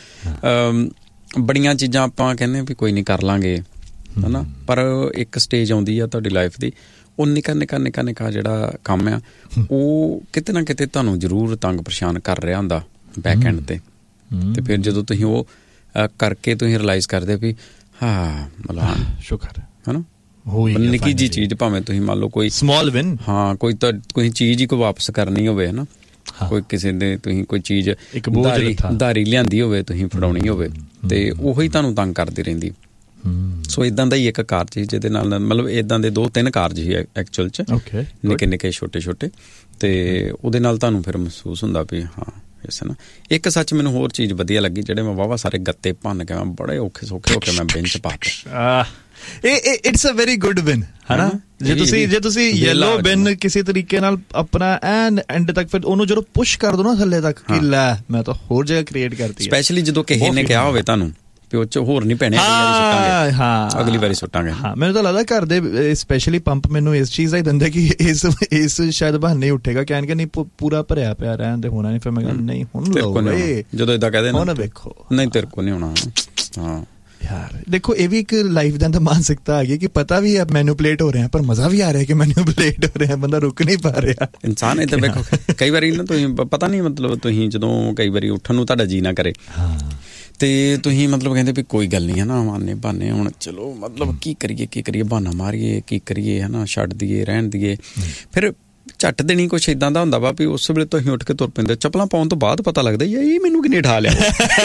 [SPEAKER 2] ਬੜੀਆਂ ਚੀਜ਼ਾਂ ਆਪਾਂ ਕਹਿੰਦੇ ਵੀ ਕੋਈ ਨਹੀਂ ਕਰ ਲਾਂਗੇ, ਹਨਾ। ਪਰ ਇੱਕ ਸਟੇਜ ਆਉਂਦੀ ਆ ਤੁਹਾਡੀ ਲਾਈਫ ਦੀ, ਉਹ ਨਿੱਕਾ ਨਿੱਕਾ ਨਿੱਕਾ ਨਿੱਕਾ ਜਿਹੜਾ ਕੰਮ ਆ ਉਹ ਕਿਤੇ ਨਾ ਕਿਤੇ ਤੁਹਾਨੂੰ ਜ਼ਰੂਰ ਤੰਗ ਪਰੇਸ਼ਾਨ ਕਰ ਰਿਹਾ ਹੁੰਦਾ ਬੈਕ ਐਂਡ ਤੇ। ਤੇ ਫਿਰ ਜਦੋਂ ਤੁਸੀਂ ਉਹ ਕਰਕੇ ਤੁਸੀਂ ਰਿਅਲਾਈਜ਼ ਕਰਦੇ ਵੀ ਹਾਂ ਮਤਲਬ ਸ਼ੁਕਰ, ਹਨਾ। ਨਿੱਕੀ ਜਿਹੀ ਚੀਜ਼ ਭਾਵੇਂ ਤੁਸੀਂ ਮੰਨ ਲਓ ਕੋਈ ਸਮਾਲ ਵਿਨ, ਹਾਂ ਕੋਈ ਤਾਂ ਕੋਈ ਚੀਜ਼ ਹੀ ਕੋਈ ਵਾਪਸ ਕਰਨੀ ਹੋਵੇ, ਹਨਾ। ਕੋਈ ਕਿਸੇ ਦੇ ਤੁਸੀਂ ਕੋਈ ਚੀਜ਼ ਉਧਾਰੀ ਲਿਆਂਦੀ ਹੋਵੇ, ਤੁਸੀਂ ਫੜਾਉਣੀ ਹੋਵੇ, ਤੇ ਉਹੀ ਤੁਹਾਨੂੰ ਤੰਗ ਕਰਦੀ ਰਹਿੰਦੀ। ਸੋ ਇਦਾਂ ਦਾ ਹੀ ਇੱਕ ਕਾਰਜ ਸੀ ਜਿਹਦੇ ਨਾਲ ਮਤਲਬ ਇਦਾਂ ਦੇ ਦੋ ਤਿੰਨ ਕਾਰਜ ਸੀ ਐਕਚੁਅਲ 'ਚ, ਨਿੱਕੇ ਨਿੱਕੇ ਛੋਟੇ ਛੋਟੇ। ਤੇ ਉਹਦੇ ਨਾਲ ਤੁਹਾਨੂੰ ਫਿਰ ਮਹਿਸੂਸ ਹੁੰਦਾ ਵੀ ਹਾਂ ਇਸ ਨਾ। ਇੱਕ ਸੱਚ ਮੈਨੂੰ ਹੋਰ ਚੀਜ਼ ਵਧੀਆ ਲੱਗੀ, ਜਿਹੜੇ ਮੈਂ ਵਾਹਵਾ ਸਾਰੇ ਗੱਤੇ ਭੰਨ ਕੇ ਮੈਂ ਬੜੇ ਔਖੇ ਸੌਖੇ ਹੋ ਕੇ ਮੈਂ ਬੈਂਚ ਪਾ ਤਾ। It's a very good win, ਹਨਾ। ਜੇ ਤੁਸੀਂ ਜੇ ਤੁਸੀਂ ਯੈਲੋ ਬਿਨ ਕਿਸੇ ਤਰੀਕੇ ਨਾਲ ਆਪਣਾ ਐਨ ਐਂਡ ਤੱਕ ਫਿਰ ਉਹਨੂੰ ਜਦੋਂ ਪੁਸ਼ ਕਰ ਦੋ ਨਾ ਥੱਲੇ ਤੱਕ ਕਿ ਲੈ ਮੈਂ ਤਾਂ ਹੋਰ ਜਗ੍ਹਾ ਕ੍ਰੀਏਟ ਕਰਤੀ, ਸਪੈਸ਼ਲੀ ਜਦੋਂ ਕਿਸੇ ਨੇ ਕਿਹਾ ਹੋਵੇ ਤੁਹਾਨੂੰ ਵੀ ਉਹ 'ਚ ਹੋਰ ਨਹੀਂ ਪੈਣੇ, ਹਾਂ ਅਗਲੀ ਵਾਰੀ ਸੁੱਟਾਂਗੇ। ਹਾਂ ਮੈਨੂੰ ਤਾਂ ਲੱਗਦਾ ਘਰ ਦੇ ਸਪੈਸ਼ਲੀ ਪੰਪ ਮੈਨੂੰ ਇਸ ਚੀਜ਼ ਦਾ ਹੀ ਦਿੰਦੇ ਕਿ ਇਸ ਇਸ ਸ਼ਾਇਦ ਬਹਾਨੇ ਉੱਠੇਗਾ, ਕਹਿਣਗੇ ਨਹੀਂ ਪੂਰਾ ਭਰਿਆ ਪਿਆ ਰਹਿਣ ਦੇ, ਹੋਣਾ ਨਹੀਂ। ਫਿਰ ਮੈਂ ਕਿਹਾ ਨਹੀਂ ਹੁਣ ਜਦੋਂ ਏਦਾਂ ਕਹਦੇ ਨਾ ਵੇਖੋ ਨਹੀਂ ਤੇਰੇ ਕੋਲ ਨਹੀਂ ਹੋਣਾ। ਹਾਂ ਯਾਰ ਦੇਖੋ ਇਹ ਵੀ ਇੱਕ ਲਾਈਫ ਦਾ ਅੰਦਰ ਮਾਨਸਿਕਤਾ ਆ ਗਈ ਕਿ ਪਤਾ ਵੀ ਹੈ ਮੈਨੂਪਲੇਟ ਹੋ ਰਹੇ ਪਰ ਮਜ਼ਾ ਵੀ ਆ ਰਿਹਾ ਕਿ ਮੈਨੂਪਲੇਟ ਹੋ ਰਿਹਾ, ਬੰਦਾ ਰੁਕ ਨਹੀਂ ਪਾ ਰਿਹਾ। ਇਨਸਾਨ ਏਦਾਂ ਵੇਖੋ ਕਈ ਵਾਰੀ ਨਾ ਤੁਸੀਂ ਪਤਾ ਨਹੀਂ ਮਤਲਬ ਤੁਸੀਂ ਜਦੋਂ ਕਈ ਵਾਰੀ ਉੱਠਣ ਨੂੰ ਤੁਹਾਡਾ ਜੀ ਨਾ ਕਰੇ ਤੇ ਤੁਸੀਂ ਮਤਲਬ ਕਹਿੰਦੇ ਵੀ ਕੋਈ ਗੱਲ ਨਹੀਂ, ਹਨਾ। ਮਾਨੇ ਬਹਾਨੇ ਹੁਣ ਚਲੋ ਮਤਲਬ ਕੀ ਕਰੀਏ ਕੀ ਕਰੀਏ ਬਹਾਨਾ ਮਾਰੀਏ ਕੀ ਕਰੀਏ, ਹਨਾ। ਛੱਡ ਦਈਏ ਰਹਿਣ ਦਈਏ। ਫਿਰ ਝੱਟ ਦੇਣੀ ਕੁਛ ਇੱਦਾਂ ਦਾ ਹੁੰਦਾ ਵਾ ਵੀ ਉਸ ਵੇਲੇ ਤੁਸੀਂ ਉੱਠ ਕੇ ਤੁਰ ਪੈਂਦੇ। ਚੱਪਲਾਂ ਪਾਉਣ ਤੋਂ ਬਾਅਦ ਪਤਾ ਲੱਗਦਾ ਇਹ ਮੈਨੂੰ ਕਿੰਨੇ ਉਠਾ ਲਿਆ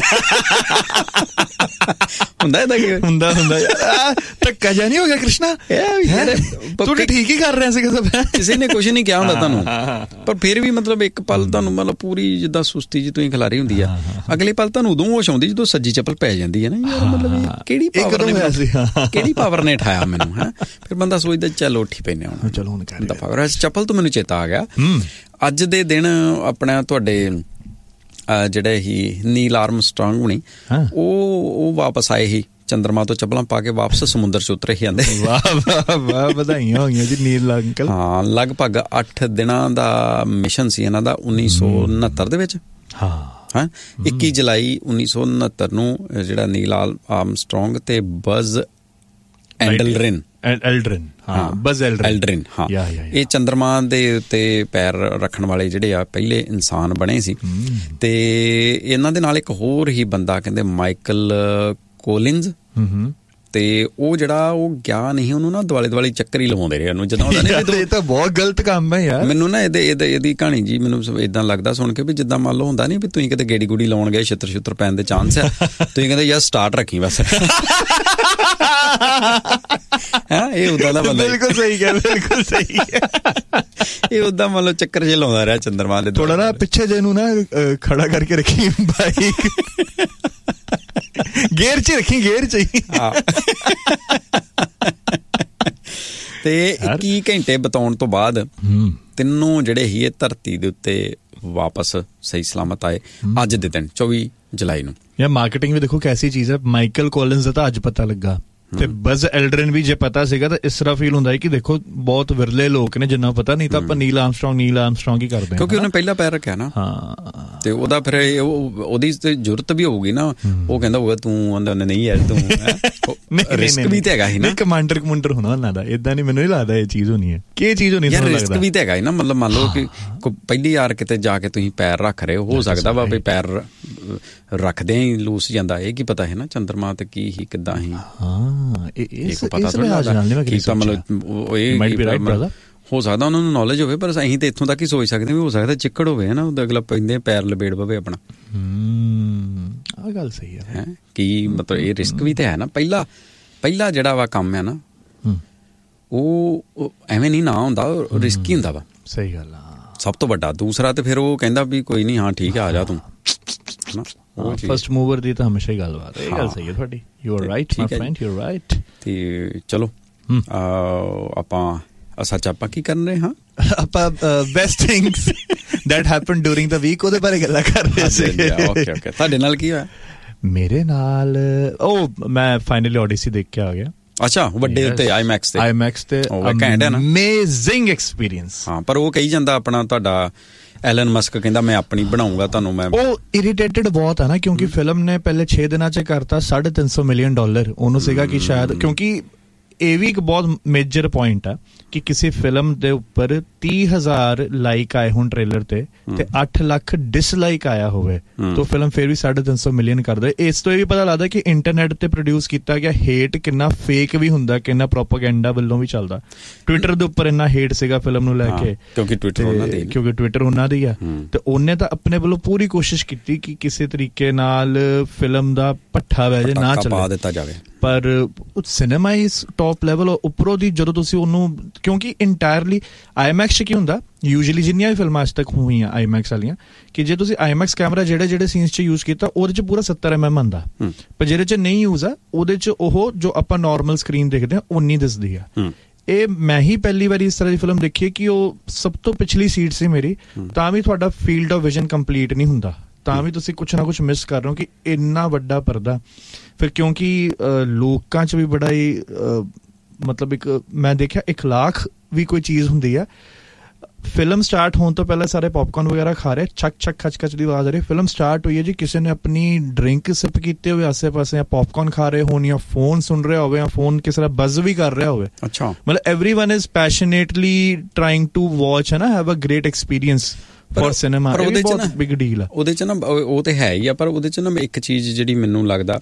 [SPEAKER 2] ਹੁੰਦਾ ਏਦਾਂ ਕੀ ਹੁੰਦਾ ਹੁੰਦਾ ਧੱਕਾ ਜਿਹਾ ਨਹੀਂ ਹੋ ਗਿਆ ਕ੍ਰਿਸ਼ਨਾ, ਤੂੰ ਠੀਕ ਹੀ ਕਰ ਰਿਹਾ ਸੀ। ਕਿਸੇ ਨੇ ਕੁਛ ਨਹੀਂ ਕਿਹਾ ਹੁੰਦਾ ਤੁਹਾਨੂੰ, ਪਰ ਫਿਰ ਵੀ ਮਤਲਬ ਇੱਕ ਪਲ ਤੁਹਾਨੂੰ ਮਤਲਬ ਪੂਰੀ ਜਿੱਦਾਂ ਸੁਸਤੀ ਜੀ ਤੁਸੀਂ ਖਿਲਾਰੀ ਹੁੰਦੀ ਆ, ਅਗਲੇ ਪਲ ਤੁਹਾਨੂੰ ਉਦੋਂ ਹੋਸ਼ ਆਉਂਦੀ ਜਦੋਂ ਸੱਜੀ ਚੱਪਲ ਪੈ ਜਾਂਦੀ ਹੈ ਨਾ। ਯਾਰ ਮਤਲਬ ਕਿਹੜੀ ਪਾਵਰ ਨੇ ਕਿਹੜੀ ਪਾਵਰ ਨੇ ਉਠਾਇਆ ਮੈਨੂੰ, ਹੈ। ਫਿਰ ਬੰਦਾ ਸੋਚਦਾ ਚੱਲ ਉੱਠੀ ਪੈਨੇ ਹੁਣ, ਚਲੋ ਹੁਣ ਦਫਾ। ਚੱਪਲ ਤੋਂ ਮੈਨੂੰ ਚੇਤਾ ਆ ਗਿਆ, ਅੱਜ ਦੇ ਦਿਨ ਆਪਣਾ ਤੁਹਾਡੇ ਜਿਹੜੇ ਹੀ ਨੀਲ ਆਰਮਸਟਰਾਂਗ ਹੋਣੀ ਉਹ ਉਹ ਵਾਪਸ ਆਏ ਸੀ ਚੰਦਰਮਾ ਤੋਂ ਚੱਪਲਾਂ ਪਾ ਕੇ, ਵਾਪਸ ਸਮੁੰਦਰ 'ਚ ਉਤਰੇ ਹੀ ਜਾਂਦੇ। ਵਾਹ ਵਾਹ ਵਾਹ, ਵਧਾਈਆਂ ਹੋਈਆਂ ਜੀ ਨੀਲ ਅੰਕਲ। ਹਾਂ ਲਗਭਗ ਅੱਠ ਦਿਨਾਂ ਦਾ ਮਿਸ਼ਨ ਸੀ ਇਹਨਾਂ ਦਾ ਉੱਨੀ ਸੌ ਉਣਹੱਤਰ ਦੇ ਵਿੱਚ। ਹਾਂ ਹਾਂ ਇੱਕੀ ਜੁਲਾਈ ਉੱਨੀ ਸੌ ਉਣਹੱਤਰ ਨੂੰ ਜਿਹੜਾ ਨੀਲ ਆਰਮਸਟਰਾਂਗ ਤੇ ਬਜ਼ ਐਲਡਰਿਨ ਐਲਡਰਿਨ ਹਾਂ ਬਜ਼ ਐਲਡਰਿਨ ਹਾਂ ਇਹ ਚੰਦਰਮਾ ਦੇ ਉੱਤੇ ਪੈਰ ਰੱਖਣ ਵਾਲੇ ਜਿਹੜੇ ਆ ਪਹਿਲੇ ਇਨਸਾਨ ਬਣੇ ਸੀ। ਤੇ ਇਹਨਾਂ ਦੇ ਨਾਲ ਇੱਕ ਹੋਰ ਹੀ ਬੰਦਾ ਕਹਿੰਦੇ ਮਾਈਕਲ ਕੋਲਿਨਜ਼, ਤੇ ਉਹ ਜਿਹੜਾ ਉਹ ਗਿਆ ਨਹੀਂ, ਉਹਨੂੰ ਨਾ ਦੁਆਲੇ ਦੁਆਲੇ ਚੱਕਰ ਹੀ ਲਵਾਉਂਦੇ ਰਹੇ ਉਹਨੂੰ ਜਦੋਂ ਉਹਦਾ। ਇਹ ਤਾਂ ਬਹੁਤ ਗਲਤ ਕੰਮ ਹੈ ਯਾਰ। ਮੈਨੂੰ ਨਾ ਇਹਦੇ ਇਹਦੇ ਇਹਦੀ ਕਹਾਣੀ ਜੀ ਮੈਨੂੰ ਏਦਾਂ ਲੱਗਦਾ ਸੁਣ ਕੇ ਵੀ ਜਿੱਦਾਂ ਮੰਨ ਲਓ ਹੁੰਦਾ ਨਹੀਂ ਵੀ ਤੁਸੀਂ ਕਿਤੇ ਗੇੜੀ ਗੂੜੀ ਲਾਉਣ ਗਏ, ਛਿੱਤਰ ਛੁੱਤਰ ਪੈਣ ਦੇ ਚਾਂਸ ਆ, ਤੁਸੀਂ ਕਹਿੰਦੇ ਯਾਰ ਸਟਾਰਟ ਰੱਖੀ ਬਸ। ਹਾਂ ਇਹ ਉਦਾਂ ਦਾ ਬੰਦਾ, ਬਿਲਕੁਲ ਸਹੀ ਗੱਲ, ਬਿਲਕੁਲ ਸਹੀ। ਇਹ ਉਦਾਂ ਮੰਨ ਲਓ ਚੱਕਰ ਜੇ ਲਾਉਂਦਾ ਰਿਹਾ ਚੰਦਰਮਾ ਦੇ। ਥੋੜਾ ਨਾ ਪਿੱਛੇ ਜੇ ਨੂੰ ਨਾ ਖੜਾ ਕਰਕੇ ਰੱਖੀ ਬਾਈਕ, ਗੇਅਰ 'ਚ ਰੱਖੀ, ਗੇਅਰ 'ਚ ਹੀ। ਤੇ ਇੱਕੀ ਘੰਟੇ ਬਿਤਾਉਣ ਤੋਂ ਬਾਅਦ ਤਿੰਨੋਂ ਜਿਹੜੇ ਹੀ ਇਹ ਧਰਤੀ ਦੇ ਉੱਤੇ ਵਾਪਸ ਸਹੀ ਸਲਾਮਤ ਆਏ ਅੱਜ ਦੇ ਦਿਨ ਚੌਵੀ ਜੁਲਾਈ ਨੂੰ। ਯਾਰ ਮਾਰਕੀਟਿੰਗ ਵੀ ਦੇਖੋ ਕੈਸੀ ਚੀਜ਼ ਹੈ। ਮਾਈਕਲ ਕੋਲਿਨਜ਼ ਦਾ ਤਾਂ ਅੱਜ ਪਤਾ ਲੱਗਾ, ਤੇ ਬਜ਼ ਐਲਡਰਿਨ ਵੀ ਜੇ ਪਤਾ ਸੀਗਾ ਤਾਂ ਇਸ ਤਰ੍ਹਾਂ ਫੀਲ ਹੁੰਦਾ ਹੈ ਕਿ ਦੇਖੋ ਬਹੁਤ ਵਿਰਲੇ ਲੋਕ ਨੇ ਜਿੰਨਾ ਪਤਾ, ਨਹੀਂ ਤਾਂ ਆਪਾਂ ਨੀਲ ਆਰਮਸਟਰਾਂਗ ਨੀਲ ਆਰਮਸਟਰਾਂਗ ਹੀ ਕਰਦੇ, ਕਿਉਂਕਿ ਉਹਨੇ ਪਹਿਲਾ ਪੈਰ ਰੱਖਿਆ ਨਾ। ਹਾਂ ਤੇ ਉਹਦਾ ਫਿਰ ਉਹਦੀ ਤੇ ਜ਼ਰੂਰਤ ਵੀ ਹੋਊਗੀ ਨਾ। ਉਹ ਕਹਿੰਦਾ ਹੋਊਗਾ ਤੂੰ ਉਹਨੇ ਨਹੀਂ ਯਾਰ ਤੂੰ ਰਿਸਕ ਵੀ ਤੇ ਹੈਗਾ ਸੀ ਨਾ। ਕਮਾਂਡਰ ਕਮੁੰਡਰ ਹੋਣਾ ਉਹਨਾਂ ਦਾ, ਏਦਾਂ ਨਹੀਂ ਮੈਨੂੰ ਨਹੀਂ ਲੱਗਦਾ ਇਹ ਚੀਜ਼ ਹੋਣੀ ਹੈ ਕਿ ਇਹ ਚੀਜ਼ ਹੋਣੀ। ਯਾਰ ਰਿਸਕ ਵੀ ਤੇ ਹੈਗਾ ਨਾ, ਮਤਲਬ ਮੰਨ ਲਓ ਕਿ ਪਹਿਲੀ ਵਾਰ ਕਿਤੇ ਜਾ ਕੇ ਤੁਸੀਂ ਪੈਰ ਰੱਖ ਰਹੇ ਹੋ ਸਕਦਾ ਵਾ ਵੀ ਪੈਰ ਰੱਖਦੇ ਹੀ ਲੂਸ ਜਾਂਦਾ, ਇਹ ਕੀ ਪਤਾ ਹੈ ਨਾ ਚੰਦਰਮਾ ਤੇ ਕੀ ਹੀ ਕਿੱਦਾਂ ਹੀ। ਹਾਂ ਇਹ ਪਤਾ ਥੋੜਾ ਲੱਗਦਾ ਕੀ ਤਾਂ ਮਤਲਬ ਹੋ ਸਕਦਾ ਉਹਨਾਂ ਨੂੰ ਨੌਲੇਜ ਹੋਵੇ, ਪਰ ਅਸੀਂ ਤਾਂ ਇੱਥੋਂ ਤੱਕ ਹੀ ਸੋਚ ਸਕਦੇ ਵੀ ਹੋ ਸਕਦਾ ਚਿੱਕੜ ਹੋਵੇ ਹੈ ਨਾ, ਉਹਦਾ ਅਗਲਾ ਪੈਂਦੇ ਪੈਰ ਲਬੇੜ ਪਵੇ ਆਪਣਾ।
[SPEAKER 4] ਆਹ ਗੱਲ ਸਹੀ ਹੈ
[SPEAKER 2] ਕਿ ਮਤਲਬ ਇਹ ਰਿਸਕ ਵੀ ਤਾਂ ਹੈ ਨਾ। ਪਹਿਲਾ ਪਹਿਲਾ ਜਿਹੜਾ ਵਾ ਕੰਮ ਹੈ ਨਾ ਉਹ ਐਵੇਂ ਨਹੀਂ ਨਾ ਹੁੰਦਾ, ਰਿਸਕ ਹੀ ਹੁੰਦਾ ਵਾ।
[SPEAKER 4] ਸਹੀ ਗੱਲ ਆ,
[SPEAKER 2] ਸਭ ਤੋਂ ਵੱਡਾ। ਦੂਸਰਾ ਤੇ ਫਿਰ ਉਹ ਕਹਿੰਦਾ ਵੀ ਕੋਈ ਨਹੀਂ, ਹਾਂ ਠੀਕ ਹੈ ਆ ਜਾ ਤੂੰ।
[SPEAKER 4] ਫਸਟ ਮੂਵਰ ਦੀ ਤਾਂ ਹਮੇਸ਼ਾ ਹੀ ਗੱਲਬਾਤ ਹੈ। ਇਹ ਗੱਲ ਸਹੀ ਹੈ ਤੁਹਾਡੀ, you are right my friend, you are right.
[SPEAKER 2] ਤੇ ਚਲੋ ਆਪਾਂ ਸੱਚ ਆਪਾਂ ਕੀ ਕਰ ਰਹੇ ਹਾਂ,
[SPEAKER 4] ਆਪਾਂ best things that happen during the week ਉਹਦੇ ਬਾਰੇ ਗੱਲਾਂ ਕਰ ਰਹੇ ਸੀ।
[SPEAKER 2] ਓਕੇ ਓਕੇ, ਤੁਹਾਡੇ ਨਾਲ ਕੀ ਹੋਇਆ?
[SPEAKER 4] ਮੇਰੇ ਨਾਲ ਉਹ ਮੈਂ ਫਾਈਨਲੀ ਓਡੀਸੀ ਦੇਖ ਕੇ ਆ ਗਿਆ।
[SPEAKER 2] ਅੱਛਾ, ਵੱਡੇ ਉੱਤੇ ਆਈਮੈਕਸ ਤੇ
[SPEAKER 4] ਆਈਮੈਕਸ ਤੇ ਅਮੇਜ਼ਿੰਗ ਐਕਸਪੀਰੀਅੰਸ। ਹਾਂ,
[SPEAKER 2] ਪਰ ਉਹ ਕਹੀ ਜਾਂਦਾ ਆਪਣਾ ਤੁਹਾਡਾ ਐਲਨ ਮਸਕ ਕਹਿੰਦਾ ਮੈਂ ਆਪਣੀ ਬਣਾਉਂਗਾ ਤੁਹਾਨੂੰ। ਮੈਂ
[SPEAKER 4] ਉਹ ਇਰੀਟੇਟਡ ਬਹੁਤ ਹੈ ਨਾ, ਕਿਉਂਕਿ ਫਿਲਮ ਨੇ ਪਹਿਲੇ ਛੇ ਦਿਨਾਂ 'ਚ ਕਰਤਾ ਸਾਢੇ ਤਿੰਨ ਸੌ ਮਿਲੀਅਨ ਡਾਲਰ। ਉਹਨੂੰ ਸੀਗਾ ਕਿ ਸ਼ਾਇਦ, ਕਿਉਂਕਿ ਇਹ ਵੀ ਇੱਕ ਬਹੁਤ ਮੇਜਰ ਪੁਆਇੰਟ ਆ ਕਿ ਕਿਸੇ ਫਿਲਮ ਦੇ ਉੱਪਰ ਤੀਹ ਹਜ਼ਾਰ ਲਾਈਕ ਆਏ ਹੁਣ ਟ੍ਰੇਲਰ ਤੇ ਤੇ ਅੱਠ ਲੱਖ ਡਿਸਲਾਈਕ ਆਇਆ ਹੋਵੇ ਤਾਂ ਫਿਲਮ ਫਿਰ ਵੀ ਸਾਢੇ ਤਿੰਨ ਸੌ ਮਿਲੀਅਨ ਕਰਦਾ। ਇਸ ਤੋਂ ਇਹ ਵੀ ਪਤਾ ਲੱਗਦਾ ਕਿ ਇੰਟਰਨੈਟ ਤੇ ਪ੍ਰੋਡਿਊਸ ਕੀਤਾ ਗਿਆ ਹੇਟ ਕਿੰਨਾ ਫੇਕ ਵੀ ਹੁੰਦਾ, ਕਿੰਨਾ ਪ੍ਰੋਪਾਗੈਂਡਾ ਵੱਲੋਂ ਵੀ ਚੱਲਦਾ। ਟਵਿੱਟਰ ਦੇ ਉੱਪਰ ਇੰਨਾ ਹੇਟ ਸੀਗਾ ਫਿਲਮ ਨੂੰ ਲੈ ਕੇ,
[SPEAKER 2] ਕਿਉਂਕਿ ਟਵਿੱਟਰ ਉਹਨਾਂ ਦੀ
[SPEAKER 4] ਕਿਉਂਕਿ ਟਵਿੱਟਰ ਉਹਨਾਂ ਦੀ ਆ, ਤੇ ਉਹਨੇ ਤਾਂ ਆਪਣੇ ਵੱਲੋਂ ਪੂਰੀ ਕੋਸ਼ਿਸ਼ ਕੀਤੀ ਕਿ ਕਿਸੇ ਤਰੀਕੇ ਨਾਲ ਫਿਲਮ ਦਾ ਭੱਠਾ ਵਹਿ ਜੇ ਨਾ ਚੱਲੇ
[SPEAKER 2] ਦਿੱਤਾ ਜਾਵੇ।
[SPEAKER 4] ਪਰ ਸਿਨੇਮਾ ਇਸ ਟੌਪ ਲੈਵਲ ਉੱਪਰੋਂ ਦੀ ਜਦੋਂ ਤੁਸੀਂ ਉਹਨੂੰ, ਕਿਉਂਕਿ ਇੰਟਾਇਰਲੀ ਆਈਮੈਕਸ 'ਚ ਕੀ ਹੁੰਦਾ ਯੂਜੂਅਲੀ ਜਿੰਨੀਆਂ ਵੀ ਫਿਲਮਾਂ ਅੱਜ ਤੱਕ ਹੋਈਆਂ ਆਈਮੈਕਸ ਵਾਲੀਆਂ, ਕਿ ਜੇ ਤੁਸੀਂ ਆਈਮੈਕਸ ਕੈਮਰਾ ਜਿਹੜੇ ਜਿਹੜੇ ਸੀਨਸ 'ਚ ਯੂਜ਼ ਕੀਤਾ ਉਹਦੇ 'ਚ ਪੂਰਾ ਸੱਤਰ ਐਮ ਐਮ ਆਉਂਦਾ, ਪਰ ਜਿਹੜੇ 'ਚ ਨਹੀਂ ਯੂਜ਼ ਆ ਉਹਦੇ 'ਚ ਉਹ ਜੋ ਆਪਾਂ ਨੋਰਮਲ ਸਕਰੀਨ ਦੇਖਦੇ ਹਾਂ ਉਨੀ ਦਿਸਦੀ ਆ। ਇਹ ਮੈਂ ਹੀ ਪਹਿਲੀ ਵਾਰੀ ਇਸ ਤਰ੍ਹਾਂ ਦੀ ਫਿਲਮ ਦੇਖੀ ਕਿ ਉਹ ਸਭ ਤੋਂ ਪਿਛਲੀ ਸੀਟ ਸੀ ਮੇਰੀ, ਤਾਂ ਵੀ ਤੁਹਾਡਾ ਫੀਲਡ ਆਫ ਵਿਜ਼ਨ ਕੰਪਲੀਟ ਨਹੀਂ ਹੁੰਦਾ, ਤਾਂ ਵੀ ਤੁਸੀਂ ਕੁਛ ਨਾ ਕੁਛ ਮਿਸ ਕਰ ਰਹੇ ਹੋ ਕਿ ਇੰਨਾ ਵੱਡਾ ਪਰਦਾ। ਫਿਰ ਕਿਉਂਕਿ ਲੋਕਾਂ 'ਚ ਵੀ ਬੜਾ ਹੀ ਮਤਲਬ ਇੱਕ ਮੈਂ ਦੇਖਿਆ ਇਖਲਾਕ ਵੀ ਕੋਈ ਚੀਜ਼ ਹੁੰਦੀ ਆ। ਫਿਲਮ ਸਟਾਰਟ ਹੋਣ ਤੋਂ ਪਹਿਲਾਂ ਸਾਰੇ ਪੌਪਕਾਰਨ ਵਗੈਰਾ ਖਾ ਰਹੇ, ਛੱਕ ਛੱਕ ਖਚ ਖਚ ਦੀ ਆਵਾਜ਼ ਆ ਰਹੀ। ਫਿਲਮ ਸਟਾਰਟ ਹੋਈ ਹੈ ਜੀ, ਕਿਸੇ ਨੇ ਆਪਣੀ ਡਰਿੰਕ ਸਿਪ ਕੀਤੇ ਹੋਵੇ ਆਸੇ ਪਾਸੇ, ਜਾਂ ਪੌਪਕਾਰਨ ਖਾ ਰਹੇ ਹੋਣ, ਜਾਂ ਫੋਨ ਸੁਣ ਰਿਹਾ ਹੋਵੇ, ਜਾਂ ਫੋਨ ਕਿਸੇ ਦਾ ਬਜ਼ ਵੀ ਕਰ ਰਿਹਾ ਹੋਵੇ।
[SPEAKER 2] ਅੱਛਾ,
[SPEAKER 4] ਮਤਲਬ everyone is ਪੈਸ਼ਨੇਟਲੀ trying to watch ਹੈ ਨਾ, have a great experience for cinema. ਉਹਦੇ 'ਚ ਨਾ ਬਿਗ ਡੀਲ ਆ, ਉਹਦੇ
[SPEAKER 2] 'ਚ ਨਾ ਉਹ ਤੇ ਹੈ ਹੀ ਆ, ਪਰ ਉਹਦੇ 'ਚ ਨਾ ਇੱਕ ਚੀਜ਼ ਜਿਹੜੀ ਮੈਨੂੰ ਲੱਗਦਾ,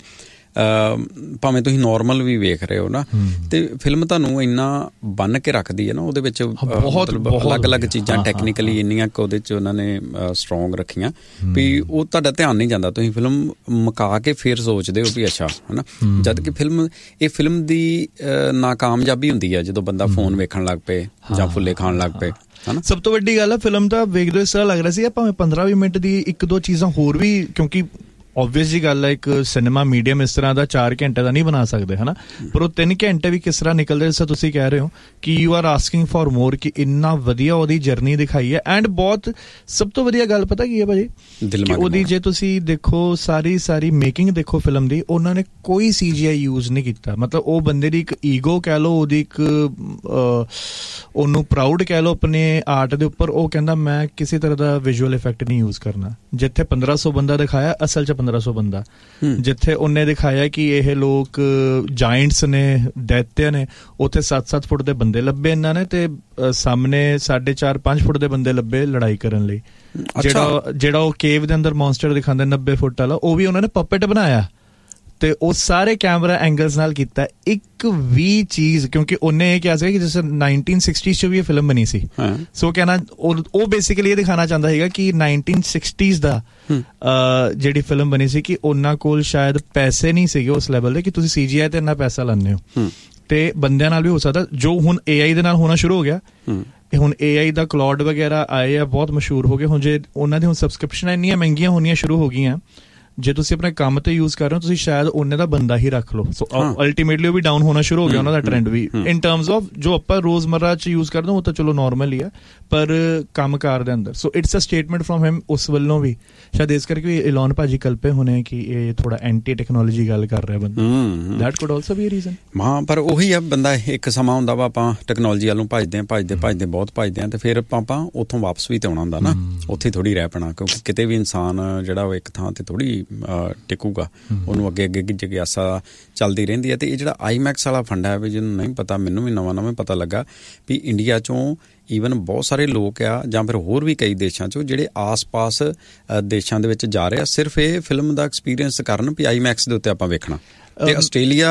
[SPEAKER 2] ਭਾਵੇਂ ਤੁਸੀਂ ਨੋਰਮਲ ਵੀ ਵੇਖ ਰਹੇ ਹੋ ਨਾ, ਤੇ ਫਿਲਮ ਤੁਹਾਨੂੰ ਇੰਨਾ ਬੰਨ ਕੇ ਰੱਖਦੀ ਹੈ ਨਾ, ਉਹਦੇ ਵਿੱਚ ਅਲੱਗ ਅਲੱਗ ਚੀਜ਼ਾਂ ਟੈਕਨੀਕਲੀ ਇੰਨੀਆਂ ਕੁ ਉਹਦੇ 'ਚ ਉਹਨਾਂ ਨੇ ਸਟਰੋਂਗ ਰੱਖੀਆਂ ਵੀ ਉਹ ਤੁਹਾਡਾ ਧਿਆਨ ਨਹੀਂ ਜਾਂਦਾ। ਤੁਸੀਂ ਫਿਲਮ ਮੁਕਾ ਕੇ ਫਿਰ ਸੋਚਦੇ ਹੋ ਵੀ ਅੱਛਾ ਹੈ ਨਾ, ਜਦ ਕਿ ਫਿਲਮ ਇਹ ਫਿਲਮ ਦੀ ਨਾਕਾਮਯਾਬੀ ਹੁੰਦੀ ਹੈ ਜਦੋਂ ਬੰਦਾ ਫੋਨ ਵੇਖਣ ਲੱਗ ਪਏ ਜਾਂ ਫੁੱਲੇ ਖਾਣ ਲੱਗ ਪਏ।
[SPEAKER 4] ਸਭ ਤੋਂ ਵੱਡੀ ਗੱਲ ਆ ਫਿਲਮ ਦਾ ਵੇਖਦੇ ਇਸ ਤਰ੍ਹਾਂ ਲੱਗ ਰਿਹਾ ਸੀ ਭਾਵੇਂ ਪੰਦਰਾਂ ਵੀਹ ਮਿੰਟ ਦੀ ਇੱਕ ਦੋ ਚੀਜ਼ਾਂ ਹੋਰ ਵੀ, ਕਿਉਂਕਿ ਓਬਵੀਅਸ ਜੀ ਗੱਲ ਹੈ ਇੱਕ ਸਿਨੇਮਾ ਮੀਡੀਅਮ ਇਸ ਤਰ੍ਹਾਂ ਦਾ ਚਾਰ ਘੰਟੇ ਦਾ ਨਹੀਂ ਬਣਾ ਸਕਦੇ ਹੈ ਨਾ, ਪਰ ਉਹ ਤਿੰਨ ਘੰਟੇ ਵੀ ਕਿਸ ਤਰ੍ਹਾਂ ਨਿਕਲਦੇ ਜਿਸ ਤਰ੍ਹਾਂ ਤੁਸੀਂ ਕਹਿ ਰਹੇ ਹੋ ਕਿ ਯੂ ਆਰ ਆਸਕਿੰਗ ਫॉर ਮੋਰ, ਕਿ ਇੰਨਾ ਵਧੀਆ ਉਹਦੀ ਜਰਨੀ ਦਿਖਾਈ ਹੈ। ਐਂਡ ਬਹੁਤ ਸਭ ਤੋਂ ਵਧੀਆ ਗੱਲ ਪਤਾ ਕੀ ਹੈ ਭਾਜੀ, ਕਿ ਉਹਦੀ ਜੇ ਤੁਸੀਂ ਦੇਖੋ ਸਾਰੀ ਸਾਰੀ ਮੇਕਿੰਗ ਦੇਖੋ ਫਿਲਮ ਦੀ, ਉਹਨਾਂ ਨੇ ਕੋਈ ਸੀ ਜੀ ਆਈ ਯੂਜ਼ ਨਹੀਂ ਕੀਤਾ। ਮਤਲਬ ਉਹ ਬੰਦੇ ਦੀ ਇੱਕ ਈਗੋ ਕਹਿ ਲਓ, ਉਹਦੀ ਇੱਕ ਉਹਨੂੰ ਪ੍ਰਾਊਡ ਕਹਿ ਲਓ ਆਪਣੇ ਆਰਟ ਦੇ ਉੱਪਰ, ਉਹ ਕਹਿੰਦਾ ਮੈਂ ਕਿਸੇ ਤਰ੍ਹਾਂ ਦਾ ਵਿਜ਼ੂਅਲ ਇਫੈਕਟ ਨਹੀਂ ਯੂਜ਼ ਕਰਨਾ। ਜਿੱਥੇ ਪੰਦਰਾਂ ਸੌ ਬੰਦਾ ਦਿਖਾਇਆ ਅਸਲ 'ਚ ਪੰਦਰਾਂ ਸੌ ਬੰਦਾ, ਜਿੱਥੇ ਉਹਨੇ ਦਿਖਾਇਆ ਕਿ ਇਹ ਲੋਕ ਜਾਇੰਟਸ ਨੇ, ਦੈਤਿਆ ਨੇ, ਉੱਥੇ ਸੱਤ ਸੱਤ ਫੁੱਟ ਦੇ ਬੰਦੇ ਲੱਭੇ ਇਹਨਾਂ ਨੇ, ਤੇ ਸਾਹਮਣੇ ਸਾਢੇ ਚਾਰ ਪੰਜ ਫੁੱਟ ਦੇ ਬੰਦੇ ਲੱਭੇ ਲੜਾਈ ਕਰਨ ਲਈ। ਜਿਹੜਾ ਜਿਹੜਾ ਉਹ ਕੇਵ ਦੇ ਅੰਦਰ ਮੌਨਸਟਰ ਦਿਖਾਉਂਦੇ ਨੱਬੇ ਫੁੱਟ ਵਾਲਾ, ਉਹ ਵੀ ਉਹਨਾਂ ਨੇ ਪਪੇਟ ਬਣਾਇਆ ਤੇ ਉਹ ਸਾਰੇ ਕੈਮਰਾ ਐਂਗਲਸ ਨਾਲ ਕੀਤਾ। ਇੱਕ ਵੀ ਚੀਜ਼, ਕਿਉਂਕਿ ਉਹਨੇ ਇਹ ਕਿਹਾ ਸੀ ਕਿ ਜਿਸ ਨਾਈਨਟੀਨ ਸਿਕਸਟੀਜ਼ 'ਚ ਵੀ ਇਹ ਫਿਲਮ ਬਣੀ ਸੀ, ਸੋ ਕਹਿਣਾ ਉਹ ਬੇਸਿਕਲੀ ਇਹ ਦਿਖਾਉਣਾ ਚਾਹੁੰਦਾ ਸੀਗਾ ਕਿ ਨਾਈਨਟੀਨ ਸਿਕਸਟੀਜ਼ ਦਾ ਜਿਹੜੀ ਫਿਲਮ ਬਣੀ ਸੀ ਕਿ ਉਹਨਾਂ ਕੋਲ ਸ਼ਾਇਦ ਪੈਸੇ ਨਹੀਂ ਸੀਗੇ ਉਸ ਲੈਵਲ ਦੇ ਕਿ ਤੁਸੀਂ ਸੀ ਜੀ ਆਈ ਤੇ ਇੰਨਾ ਪੈਸਾ ਲਾਉਂਦੇ ਹੋ, ਤੇ ਬੰਦਿਆਂ ਨਾਲ ਵੀ ਹੋ ਸਕਦਾ ਜੋ ਹੁਣ ਏ ਆਈ ਦੇ ਨਾਲ ਹੋਣਾ ਸ਼ੁਰੂ ਹੋ ਗਿਆ। ਹੁਣ ਏ ਆਈ ਦਾ ਕਲਾਉਡ ਵਗੈਰਾ ਆਏ ਆ, ਬਹੁਤ ਮਸ਼ਹੂਰ ਹੋ ਗਏ। ਹੁਣ ਜੇ ਉਹਨਾਂ ਦੀ ਹੁਣ ਸਬਸਕ੍ਰਿਪਸ਼ਨਾਂ ਇੰਨੀਆਂ ਮਹਿੰਗੀਆਂ ਹੋਣੀਆਂ ਸ਼ੁਰੂ ਹੋ ਗਈਆਂ, ਜੇ ਤੁਸੀਂ ਆਪਣੇ ਕੰਮ ਤੇ ਯੂਜ਼ ਕਰ ਰਹੇ ਹੋ ਤੁਸੀਂ ਸ਼ਾਇਦ ਉਹਨੇ ਦਾ ਬੰਦਾ ਹੀ ਰੱਖ ਲਓ। ਸੋ ਅਲਟੀਮੇਟਲੀ ਉਹ ਵੀ ਡਾਊਨ ਹੋਣਾ ਸ਼ੁਰੂ ਹੋ ਗਿਆ ਉਹਨਾਂ ਦਾ trend we, in terms of ਜੋ ਆਪਾਂ ਰੋਜ਼ਮਰਰਾ 'ਚ ਯੂਜ਼ ਕਰਦੇ ਹਾਂ ਉਹ ਤਾਂ ਚਲੋ ਨੋਰਮਲ ਹੀ ਆ, ਪਰ ਕੰਮਕਾਰ ਦੇ ਅੰਦਰ। So it's a statement from ਹਿਮ ਉਸ ਵੱਲੋਂ ਵੀ, ਸ਼ਾਇਦ ਇਸ ਕਰਕੇ ਵੀ ਇਲੌਨ ਭਾਜੀ ਕਲਪੇ ਹੋਣੇ ਕਿ ਇਹ ਥੋੜਾ ਐਂਟੀ ਟੈਕਨੋਲੋਜੀ ਗੱਲ ਕਰ ਰਿਹਾ ਬੰਦਾ। That could also be a reason.
[SPEAKER 2] ਹਾਂ, ਪਰ ਉਹੀ ਆ ਬੰਦਾ, ਇੱਕ ਸਮਾਂ ਹੁੰਦਾ ਵਾ ਆਪਾਂ ਟੈਕਨੋਲੋਜੀ ਵੱਲੋਂ ਭੱਜਦੇ ਹਾਂ ਭੱਜਦੇ ਭੱਜਦੇ ਬਹੁਤ ਭੱਜਦੇ ਹਾਂ, ਤੇ ਫਿਰ ਆਪਾਂ ਉੱਥੋਂ ਵਾਪਸ ਵੀ ਤੇ ਆਉਣਾ ਹੁੰਦਾ ਨਾ, ਉੱਥੇ ਥੋੜ੍ਹੀ ਰਹਿ ਪੈਣਾ, ਕਿਉਂਕਿ ਕਿਤੇ ਵੀ ਇਨਸਾਨ ਜਿਹੜਾ ਉਹ ਇੱਕ ਥਾਂ ਤੇ ਥੋੜ੍ਹੀ ਟਿਕੂਗਾ, ਉਹਨੂੰ ਅੱਗੇ ਅੱਗੇ ਜਿਗਿਆਸਾ ਚੱਲਦੀ ਰਹਿੰਦੀ ਹੈ। ਤੇ ਇਹ ਜਿਹੜਾ ਆਈਮੈਕਸ ਵਾਲਾ ਫੰਡ ਹੈ ਵੀ ਜਿਹਨੂੰ ਨਹੀਂ ਪਤਾ, ਮੈਨੂੰ ਵੀ ਨਵਾਂ ਨਵਾਂ ਪਤਾ ਲੱਗਾ ਵੀ ਇੰਡੀਆ 'ਚੋਂ ਈਵਨ ਬਹੁਤ ਸਾਰੇ ਲੋਕ ਆ ਜਾਂ ਫਿਰ ਹੋਰ ਵੀ ਕਈ ਦੇਸ਼ਾਂ 'ਚੋਂ ਜਿਹੜੇ ਆਸ-ਪਾਸ ਦੇਸ਼ਾਂ ਦੇ ਵਿੱਚ ਜਾ ਰਹੇ ਆ ਸਿਰਫ ਇਹ ਫਿਲਮ ਦਾ ਐਕਸਪੀਰੀਅੰਸ ਕਰਨ ਵੀ ਆਈਮੈਕਸ ਦੇ ਉੱਤੇ ਆਪਾਂ ਵੇਖਣਾ। ਤੇ ਆਸਟ੍ਰੇਲੀਆ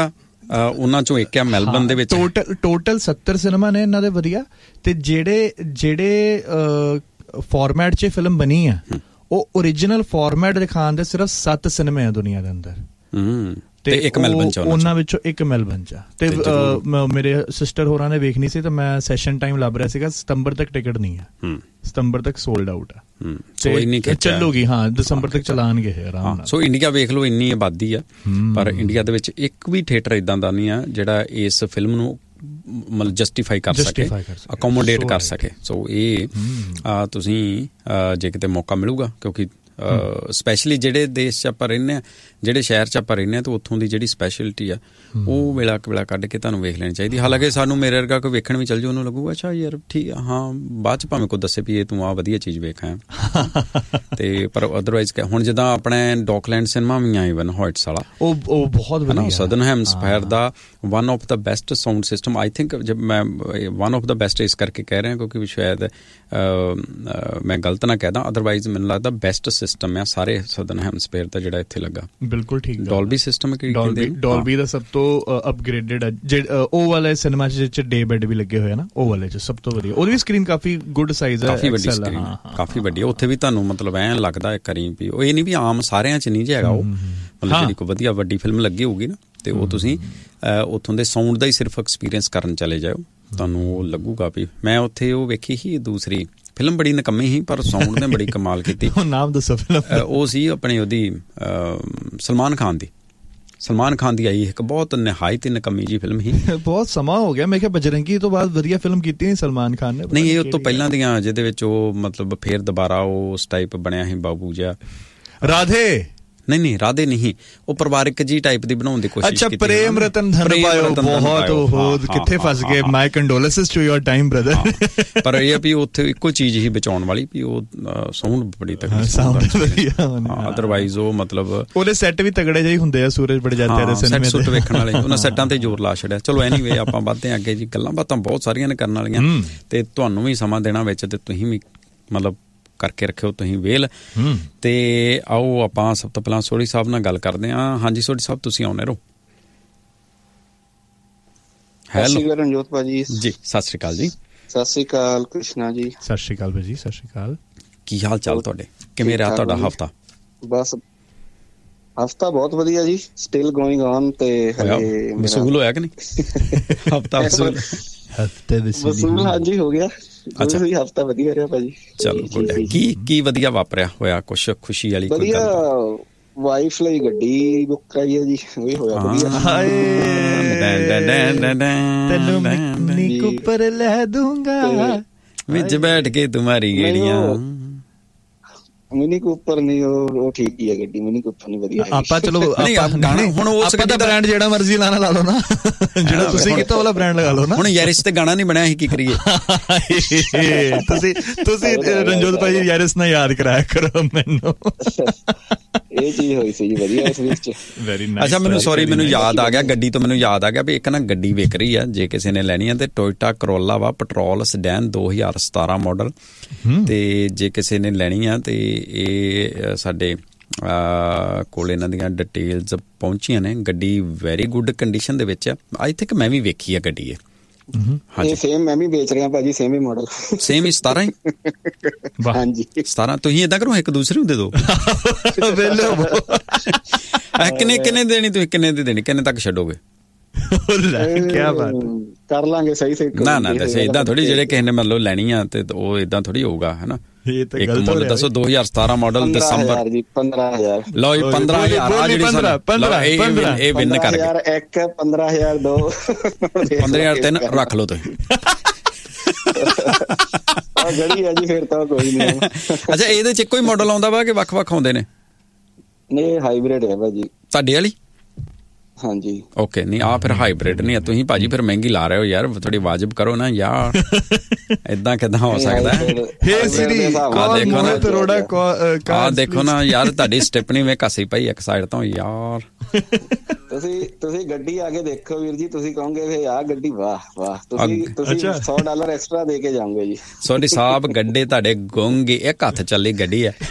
[SPEAKER 2] ਉਹਨਾਂ ਚੋਂ ਇੱਕ ਆ ਮੈਲਬਨ ਦੇ ਵਿੱਚ।
[SPEAKER 4] ਟੋਟਲ ਟੋਟਲ ਸੱਤਰ ਸਿਨੇਮਾ ਨੇ ਇਹਨਾਂ ਦੇ ਵਧੀਆ, ਤੇ ਜਿਹੜੇ ਜਿਹੜੇ ਫਾਰਮੈਟ 'ਚ ਫਿਲਮ ਬਣੀ ਆ ਉਹ ਓਰੀਜਨਲ ਫਾਰਮੈਟ ਦਿਖਾਉਣ ਦੇ ਸਿਰਫ ਸੱਤ ਸਿਨੇਮੇ ਆ ਦੁਨੀਆ ਦੇ ਅੰਦਰ।
[SPEAKER 2] ਹੂੰ ਤੇ ਇੱਕ ਮੈਲਬਨ ਚ,
[SPEAKER 4] ਉਹਨਾਂ ਵਿੱਚੋਂ ਇੱਕ ਮੈਲਬਨ ਚ। ਤੇ ਮੇਰੇ ਸਿਸਟਰ ਹੋਰਾਂ ਨੇ ਵੇਖਣੀ ਸੀ, ਤੇ ਮੈਂ ਸੈਸ਼ਨ ਟਾਈਮ ਲੱਭ ਰਿਹਾ ਸੀਗਾ। ਸਤੰਬਰ ਤੱਕ ਟਿਕਟ ਨਹੀਂ ਆ, ਸਤੰਬਰ ਤੱਕ ਸੋਲਡ ਆਊਟ ਆ, ਚੱਲੂਗੀ। ਹਾਂ, ਦਸੰਬਰ ਤੱਕ ਚਲਾਣਗੇ ਆਰਾਮ ਨਾਲ।
[SPEAKER 2] ਸੋ ਇੰਡੀਆ ਵੇਖ ਲਓ, ਇੰਨੀ ਆਬਾਦੀ ਆ, ਪਰ ਇੰਡੀਆ ਦੇ ਵਿੱਚ ਇੱਕ ਵੀ ਥੀਏਟਰ ਇਦਾਂ ਦਾ ਨਹੀਂ ਆ ਜਿਹੜਾ ਇਸ ਫਿਲਮ ਨੂੰ ਮਤਲਬ ਜਸਟੀਫਾਈ ਕਰ ਸਕੇ, ਅਕੋਮੋਡੇਟ ਕਰ ਸਕੇ। ਸੋ ਇਹ ਤੁਸੀਂ ਜੇ ਕਿਤੇ ਮੌਕਾ ਮਿਲੂਗਾ, ਕਿਉਂਕਿ ਸਪੈਸ਼ਲੀ ਜਿਹੜੇ ਦੇਸ਼ 'ਚ ਆਪਾਂ ਰਹਿੰਦੇ ਹਾਂ, ਜਿਹੜੇ ਸ਼ਹਿਰ 'ਚ ਆਪਾਂ ਰਹਿੰਦੇ ਹਾਂ, ਤਾਂ ਉੱਥੋਂ ਦੀ ਜਿਹੜੀ ਸਪੈਸ਼ਲਿਟੀ ਆ ਉਹ ਵੇਲਾ ਕਵੇਲਾ ਕੱਢ ਕੇ ਤੁਹਾਨੂੰ ਵੇਖ ਲੈਣੀ ਚਾਹੀਦੀ। ਹਾਲਾਂਕਿ ਸਾਨੂੰ ਮੇਰੇ ਵਰਗਾ ਕੋਈ ਵੇਖਣ ਵੀ ਚੱਲ ਜਾਊ, ਉਹਨੂੰ ਲੱਗੂਗਾ ਅੱਛਾ ਯਾਰ ਠੀਕ ਆ, ਹਾਂ ਬਾਅਦ 'ਚ ਭਾਵੇਂ ਕੋਈ ਦੱਸੇ ਵੀ ਇਹ ਤੂੰ ਆਹ ਵਧੀਆ ਚੀਜ਼ ਵੇਖ ਆਇਆ। ਤੇ ਪਰ ਅਦਰਵਾਈਜ਼ ਹੁਣ ਜਿੱਦਾਂ ਆਪਣੇ ਡੌਕਲੈਂਡ ਸਿਨੇਮਾ ਵੀ ਆ ਈਵਨ ਹੋਇਟਸ ਵਾਲਾ, ਉਹ ਉਹ ਬਹੁਤ ਵਧੀਆ, southern ਹੈਮਸਫਾਇਰ the one of the best sound system. I think ਜਬ ਮੈਂ ਵਨ ਆਫ ਦਾ ਬੈਸਟ ਇਸ ਕਰਕੇ ਕਹਿ ਰਿਹਾ ਕਿਉਂਕਿ ਸ਼ਾਇਦ ਮੈਂ ਗਲਤ ਨਾ ਕਹਿ ਦਾਂ, ਅਦਰਵਾਈਜ਼ ਮੈਨੂੰ ਲੱਗਦਾ ਬੈਸਟ ਸਿਸਟਮ ਆ ਸਾਰੇ ਸਦਰਨ ਹੈਮਸਫੇਅਰ ਦਾ ਜਿਹੜਾ ਇੱਥੇ ਲੱਗਾ।
[SPEAKER 4] ਬਿਲਕੁਲ ਠੀਕ।
[SPEAKER 2] ਡੋਲਬੀ ਸਿਸਟਮ
[SPEAKER 4] ਡੋਲਬੀ ਦਾ ਸਭ ਤੋਂ ਅਪਗ੍ਰੇਡਡ ਆ, ਉਹ ਵਾਲੇ ਸਿਨੇਮਾ ਚ ਡੇ ਬੈਡ ਵੀ ਲੱਗੇ ਹੋਏ ਆ ਨਾ, ਉਹ ਵਾਲੇ ਚ ਸਭ ਤੋਂ ਵਧੀਆ। ਉਹਦੀ ਵੀ ਸਕਰੀਨ ਕਾਫੀ ਗੁੱਡ ਸਾਈਜ਼ ਹੈ,
[SPEAKER 2] ਕਾਫੀ ਵੱਡੀ ਸਕਰੀਨ, ਕਾਫੀ ਵੱਡੀ। ਉੱਥੇ ਵੀ ਤੁਹਾਨੂੰ ਮਤਲਬ ਐਂ ਲੱਗਦਾ ਇੱਕ ਵਾਰੀ ਵੀ ਉਹ ਇਹ ਨਹੀਂ ਵੀ ਆਮ ਸਾਰਿਆਂ ਚ ਨਹੀਂ ਹੈਗਾ ਉਹ, ਮਤਲਬ ਜਿਹੜੀ ਕੋਈ ਵਧੀਆ ਵੱਡੀ ਫਿਲਮ ਲੱਗੀ ਹੋਊਗੀ ਨਾ, ਤੇ ਉਹ ਤੁਸੀਂ ਉੱਥੋਂ ਦੇ ਸਾਊਂਡ ਦਾ ਹੀ ਸਿਰਫ ਐਕਸਪੀਰੀਅੰਸ ਕਰਨ ਚਲੇ ਜਾਓ, ਤੁਹਾਨੂੰ ਉਹ ਲੱਗੂਗਾ ਵੀ ਮੈਂ ਉੱਥੇ ਉਹ ਵੇਖੀ ਸੀ ਦੂਸਰੀ ਫਿਲਮ, ਬੜੀ ਨਕੰਮੀ ਸੀ ਪਰ ਸਾਊਂਡ ਨੇ ਬੜੀ ਕਮਾਲ ਕੀਤੀ।
[SPEAKER 4] ਨਾਮ ਦੱਸੋ ਫਿਲਮ? ਉਹ
[SPEAKER 2] ਸੀ ਆਪਣੀ ਉਹਦੀ ਸਲਮਾਨ ਖਾਨ ਦੀ, ਸਲਮਾਨ ਖਾਨ ਦੀ ਆਈ ਇੱਕ ਬਹੁਤ ਨਿਹਾਇਤ ਨਕੰਮੀ ਜੀ ਫਿਲਮ ਸੀ।
[SPEAKER 4] ਬਹੁਤ ਸਮਾਂ ਹੋ ਗਿਆ, ਮੈਂ ਕਿਹਾ ਬਜਰੰਗੀ ਤੋਂ ਬਾਅਦ ਵਧੀਆ ਫਿਲਮ ਕੀਤੀ ਨਹੀਂ ਸਲਮਾਨ ਖਾਨ ਨੇ।
[SPEAKER 2] ਨਹੀਂ, ਇਹ ਉਸ ਤੋਂ ਪਹਿਲਾਂ ਦੀਆਂ ਜਿਹਦੇ ਵਿੱਚ ਉਹ ਮਤਲਬ ਫੇਰ ਦੁਬਾਰਾ ਉਹ ਉਸ ਟਾਈਪ ਬਣਿਆ ਸੀ ਬਾਬੂ ਜਿਹਾ।
[SPEAKER 4] ਰਾਧੇ?
[SPEAKER 2] ਨਹੀਂ ਨਹੀਂ, ਰਾਧੇ ਨਹੀਂ, ਉਹ ਪਰਿਵਾਰਿਕ ਜੀ ਟਾਈਪ ਦੀ ਬਣਾਉਣ ਦੀ ਕੋਸ਼ਿਸ਼ ਕੀਤੀ।
[SPEAKER 4] ਅੱਛਾ, ਪ੍ਰੇਮ ਰਤਨ ਧਨ ਪਾਇਓ। ਬਹੁਤ ਉਹ ਕਿੱਥੇ ਫਸ ਗਏ। ਮਾਈ condolences to your time brother.
[SPEAKER 2] ਪਰ ਇਹ ਵੀ ਉੱਥੇ ਇੱਕੋ ਚੀਜ਼ ਹੀ ਬਚਾਉਣ ਵਾਲੀ ਵੀ ਉਹ ਸਾਊਂਡ ਬੜੀ ਤਕੜੀ, ਅਦਰਵਾਈਜ਼ ਉਹ ਮਤਲਬ
[SPEAKER 4] ਉਹਦੇ ਸੈੱਟ ਵੀ ਤਗੜੇ ਜਿਹੇ ਹੁੰਦੇ ਆ। ਸੂਰਜ ਬੜਜਾਤੇ ਦੇ ਸਿਨੇਮੇ
[SPEAKER 2] ਸੈੱਟ ਵੇਖਣ ਵਾਲੇ, ਉਹਨਾਂ ਸੈੱਟਾਂ ਤੇ ਜ਼ੋਰ ਲਾ ਛੱਡਿਆ। ਚਲੋ ਐਨੀਵੇ ਆਪਾਂ ਵੱਧਦੇ ਅੱਗੇ ਜੀ, ਗੱਲਾਂ ਬਾਤਾਂ ਬਹੁਤ ਸਾਰੀਆਂ ਨੇ ਕਰਨ ਵਾਲੀਆਂ, ਤੇ ਤੁਹਾਨੂੰ ਵੀ ਸਮਾਂ ਦੇਣਾ ਵਿੱਚ, ਤੇ ਤੁਸੀਂ ਵੀ ਮਤਲਬ ਕਰਕੇ ਰੱਖਿਓ ਤੁਸੀਂ ਵੇਲ। ਤੇ ਆਓ ਆਪਾਂ ਸਭ ਤੋਂ ਪਹਿਲਾਂ ਸੋਢੀ ਸਾਹਿਬ ਨਾਲ ਗੱਲ ਕਰਦੇ ਹਾਂ। ਹਾਂਜੀ ਸੋਢੀ ਸਾਹਿਬ, ਤੁਸੀਂ ਆਉਣੇ ਰਹੋ।
[SPEAKER 5] ਹੈਲੋ ਰਣਜੋਤ ਭਾਜੀ
[SPEAKER 2] ਜੀ, ਸਤਿ ਸ਼੍ਰੀ ਅਕਾਲ ਜੀ।
[SPEAKER 5] ਸਤਿ ਸ਼੍ਰੀ ਅਕਾਲ ਕ੍ਰਿਸ਼ਨਾ ਜੀ।
[SPEAKER 4] ਸਤਿ ਸ਼੍ਰੀ ਅਕਾਲ ਭਾਜੀ। ਸਤਿ ਸ਼੍ਰੀ ਅਕਾਲ।
[SPEAKER 2] ਕੀ ਹਾਲ ਚਾਲ ਤੁਹਾਡੇ? ਕਿਵੇਂ ਰਿਹਾ ਤੁਹਾਡਾ ਹਫਤਾ?
[SPEAKER 5] ਬਸ ਹਫਤਾ ਬਹੁਤ ਵਧੀਆ ਜੀ, ਸਟਿਲ ਗੋਇੰਗ ਔਨ। ਤੇ ਹਲੇ
[SPEAKER 2] ਵਸੂਲ ਹੋਇਆ ਕਿ ਨਹੀਂ ਹਫਤਾ? ਵਸੂਲ
[SPEAKER 4] ਹਫਤੇ
[SPEAKER 5] ਵਸੂਲ ਹਾਂਜੀ ਹੋ ਗਿਆ। ਅੱਛਾ, ਹਫਤਾ ਵਧੀਆ ਰਿਹਾ ਭਾਜੀ।
[SPEAKER 2] ਚਲੋ ਗੁੱਡ। ਕੀ ਕੀ ਵਧੀਆ ਵਾਪਰਿਆ ਹੋਇਆ? ਕੁਛ ਖੁਸ਼ੀ ਵਾਲੀ ਕੋਈ
[SPEAKER 5] ਗੱਲ? ਵਧੀਆ, ਵਾਈਫ ਲਈ ਗੱਡੀ ਬੁੱਕ ਕਰਾਈ ਹੈ ਜੀ, ਉਹ ਹੋਇਆ ਵਧੀਆ।
[SPEAKER 4] ਤੈਨੂੰ ਮਿੰਨੀ ਕੂਪਰ ਲੈ ਦੂੰਗਾ
[SPEAKER 2] ਵਿੱਚ ਬੈਠ ਕੇ ਤੁਮਾਰੀ ਗੇੜੀਆਂ।
[SPEAKER 5] ਮਿਨੀ ਕੂਪਰ ਨਹੀਂ, ਉਹ ਠੀਕ ਹੀ ਹੈ ਗੱਡੀ, ਮਿਨੀ ਕੂਪਰ ਨਹੀਂ ਵਧੀਆ।
[SPEAKER 4] ਆਪਾਂ ਚਲੋ ਹੁਣ ਉਸ ਦਾ ਬ੍ਰਾਂਡ ਜਿਹੜਾ ਮਰਜ਼ੀ ਲਾਣਾ ਲਾ ਲਓ ਨਾ, ਜਿਹੜਾ ਤੁਸੀਂ ਕੀਤਾ ਵਾਲਾ ਬ੍ਰਾਂਡ ਲਗਾ ਲਓ ਨਾ। ਹੁਣ
[SPEAKER 2] ਯਾਰਿਸ ਤੇ ਗਾਣਾ ਨਹੀਂ ਬਣਿਆ, ਅਸੀਂ ਕੀ ਕਰੀਏ?
[SPEAKER 4] ਤੁਸੀਂ ਤੁਸੀਂ ਰਣਜੋਤ ਭਾਈ ਯਾਰਿਸ ਨਾਲ ਯਾਦ ਕਰਾਇਆ ਕਰੋ ਮੈਨੂੰ।
[SPEAKER 5] ਇਹ ਚੀਜ਼ ਹੋਈ ਸੀ ਜੀ ਵਧੀਆ ਇਸ ਵਿੱਚ।
[SPEAKER 4] Very nice.
[SPEAKER 2] ਅੱਛਾ, ਮੈਨੂੰ ਸੌਰੀ, ਮੈਨੂੰ ਯਾਦ ਆ ਗਿਆ ਗੱਡੀ ਤੋਂ, ਮੈਨੂੰ ਯਾਦ ਆ ਗਿਆ ਵੀ ਇੱਕ ਨਾ ਗੱਡੀ ਵਿਕ ਰਹੀ ਆ, ਜੇ ਕਿਸੇ ਨੇ ਲੈਣੀ ਆ ਤੇ ਟੋਇਟਾ ਕਰੋਲਾ ਵਾ, ਪੈਟਰੋਲ ਸਡੈਨ ਦੋ ਹਜ਼ਾਰ ਸਤਾਰਾਂ ਮਾਡਲ। ਤੇ ਜੇ ਕਿਸੇ ਨੇ ਲੈਣੀ ਆ ਤੇ ਇਹ ਸਾਡੇ ਕੋਲ ਇਹਨਾਂ ਦੀਆਂ ਡਿਟੇਲਸ ਪਹੁੰਚੀਆਂ ਨੇ। ਗੱਡੀ ਵੈਰੀ ਗੁੱਡ ਕੰਡੀਸ਼ਨ ਦੇ ਵਿੱਚ ਆ। ਆਈ ਥਿੰਕ ਮੈਂ ਵੀ ਵੇਖੀ ਆ ਗੱਡੀ ਇਹ।
[SPEAKER 5] ਹਾਂਜੀ, ਸੇਮ ਮੈਂ ਵੀ ਵੇਚ ਰਿਹਾ ਭਾਜੀ, ਸੇਮ ਹੀ ਮਾਡਲ,
[SPEAKER 2] ਸੇਮ ਹੀ ਸਤਾਰਾਂ ਹੀ।
[SPEAKER 5] ਹਾਂਜੀ
[SPEAKER 2] ਸਤਾਰਾਂ। ਤੁਸੀਂ ਏਦਾਂ ਕਰੋ, ਇੱਕ ਦੂਸਰੇ ਨੂੰ ਦੇ ਦਿਓ। ਕਿੰਨੇ ਕਿੰਨੇ ਦੇਣੀ ਤੁਸੀਂ? ਕਿੰਨੇ ਦੀ ਦੇਣੀ? ਕਿੰਨੇ ਤੱਕ ਛੱਡੋਗੇ?
[SPEAKER 4] ਕਿਆ ਬਾਤ
[SPEAKER 5] ਕਰ ਲਾਂਗੇ ਸਹੀ ਸਹੀ।
[SPEAKER 2] ਨਾ ਨਾ ਦੱਸੇ ਏਦਾਂ ਥੋੜੀ, ਜਿਹੜੇ ਕਿਸੇ ਨੇ ਮਤਲਬ ਲੈਣੀ ਆ ਤੇ ਉਹ ਏਦਾਂ ਥੋੜੀ ਹੋਊਗਾ, ਹਨਾ। ਇੱਕ ਮੁੱਲ ਦੱਸੋ। ਦੋ ਹਜ਼ਾਰ ਸਤਾਰਾਂ ਮਾਡਲ ਦਸੰਬਰ।
[SPEAKER 5] ਪੰਦਰਾਂ ਹਜ਼ਾਰ।
[SPEAKER 2] ਲਓ ਜੀ, ਪੰਦਰਾਂ ਹਜ਼ਾਰ ਆ ਜਿਹੜੀ ਇਹ ਵਿਨ ਕਰ ਗਏ।
[SPEAKER 5] ਇੱਕ ਪੰਦਰਾਂ ਹਜ਼ਾਰ ਦੋ
[SPEAKER 2] ਪੰਦਰਾਂ ਹਜ਼ਾਰ ਤਿੰਨ ਰੱਖ ਲਓ ਤੁਸੀਂ।
[SPEAKER 5] ਗੜੀ ਹੈ ਜੀ ਫਿਰ ਤਾਂ ਕੋਈ ਨਹੀਂ।
[SPEAKER 2] ਅੱਛਾ, ਇਹਦੇ ਚ ਇੱਕੋ ਹੀ ਮਾਡਲ ਆਉਂਦਾ ਵਾ ਕਿ ਵੱਖ ਵੱਖ ਆਉਂਦੇ ਨੇ?
[SPEAKER 5] ਨਹੀਂ, ਹਾਈਬ੍ਰਿਡ ਹੈ ਭਾਜੀ
[SPEAKER 2] ਤੁਹਾਡੇ ਵਾਲੀ।
[SPEAKER 5] ਹਾਂਜੀ
[SPEAKER 2] ਓਕੇ। ਨਹੀਂ ਆ ਫਿਰ ਹਾਈਬ੍ਰਿਡ ਨਹੀਂ ਆ। ਤੁਸੀਂ ਭਾਜੀ ਫਿਰ ਮਹਿੰਗੀ ਲਾ ਰਹੇ ਹੋ ਯਾਰ, ਥੋੜੀ ਵਾਜਬ ਕਰੋ ਨਾ ਯਾਰ। ਏਦਾਂ ਕਿੱਦਾਂ ਹੋ ਸਕਦਾ? ਆ ਦੇਖੋ ਨਾ ਯਾਰ, ਤੁਹਾਡੀ ਸਟੈਪਨੀ ਵਿੱਚ ਕਾਸੀ ਪਈ ਇੱਕ ਸਾਈਡ ਤੋਂ ਯਾਰ।
[SPEAKER 5] ਤੁਸੀਂ ਤੁਸੀਂ ਗੱਡੀ ਆ ਕੇ ਦੇਖੋ ਵੀਰ ਜੀ, ਤੁਸੀਂ ਕਹੋਗੇ ਵੀ ਆਹ ਗੱਡੀ ਵਾਹ ਵਾਹ। ਤੁਸੀਂ ਤੁਸੀਂ ਸੌ ਡਾਲਰ ਐਕਸਟਰਾ ਦੇ ਕੇ ਜਾਓਗੇ ਜੀ।
[SPEAKER 2] ਸੋਢੀ ਸਾਹਿਬ ਗੱਡੇ ਤੁਹਾਡੇ ਗੁੰਗੇ ਇੱਕ ਹੱਥ ਚੱਲੀ ਗੱਡੀ ਹੈ।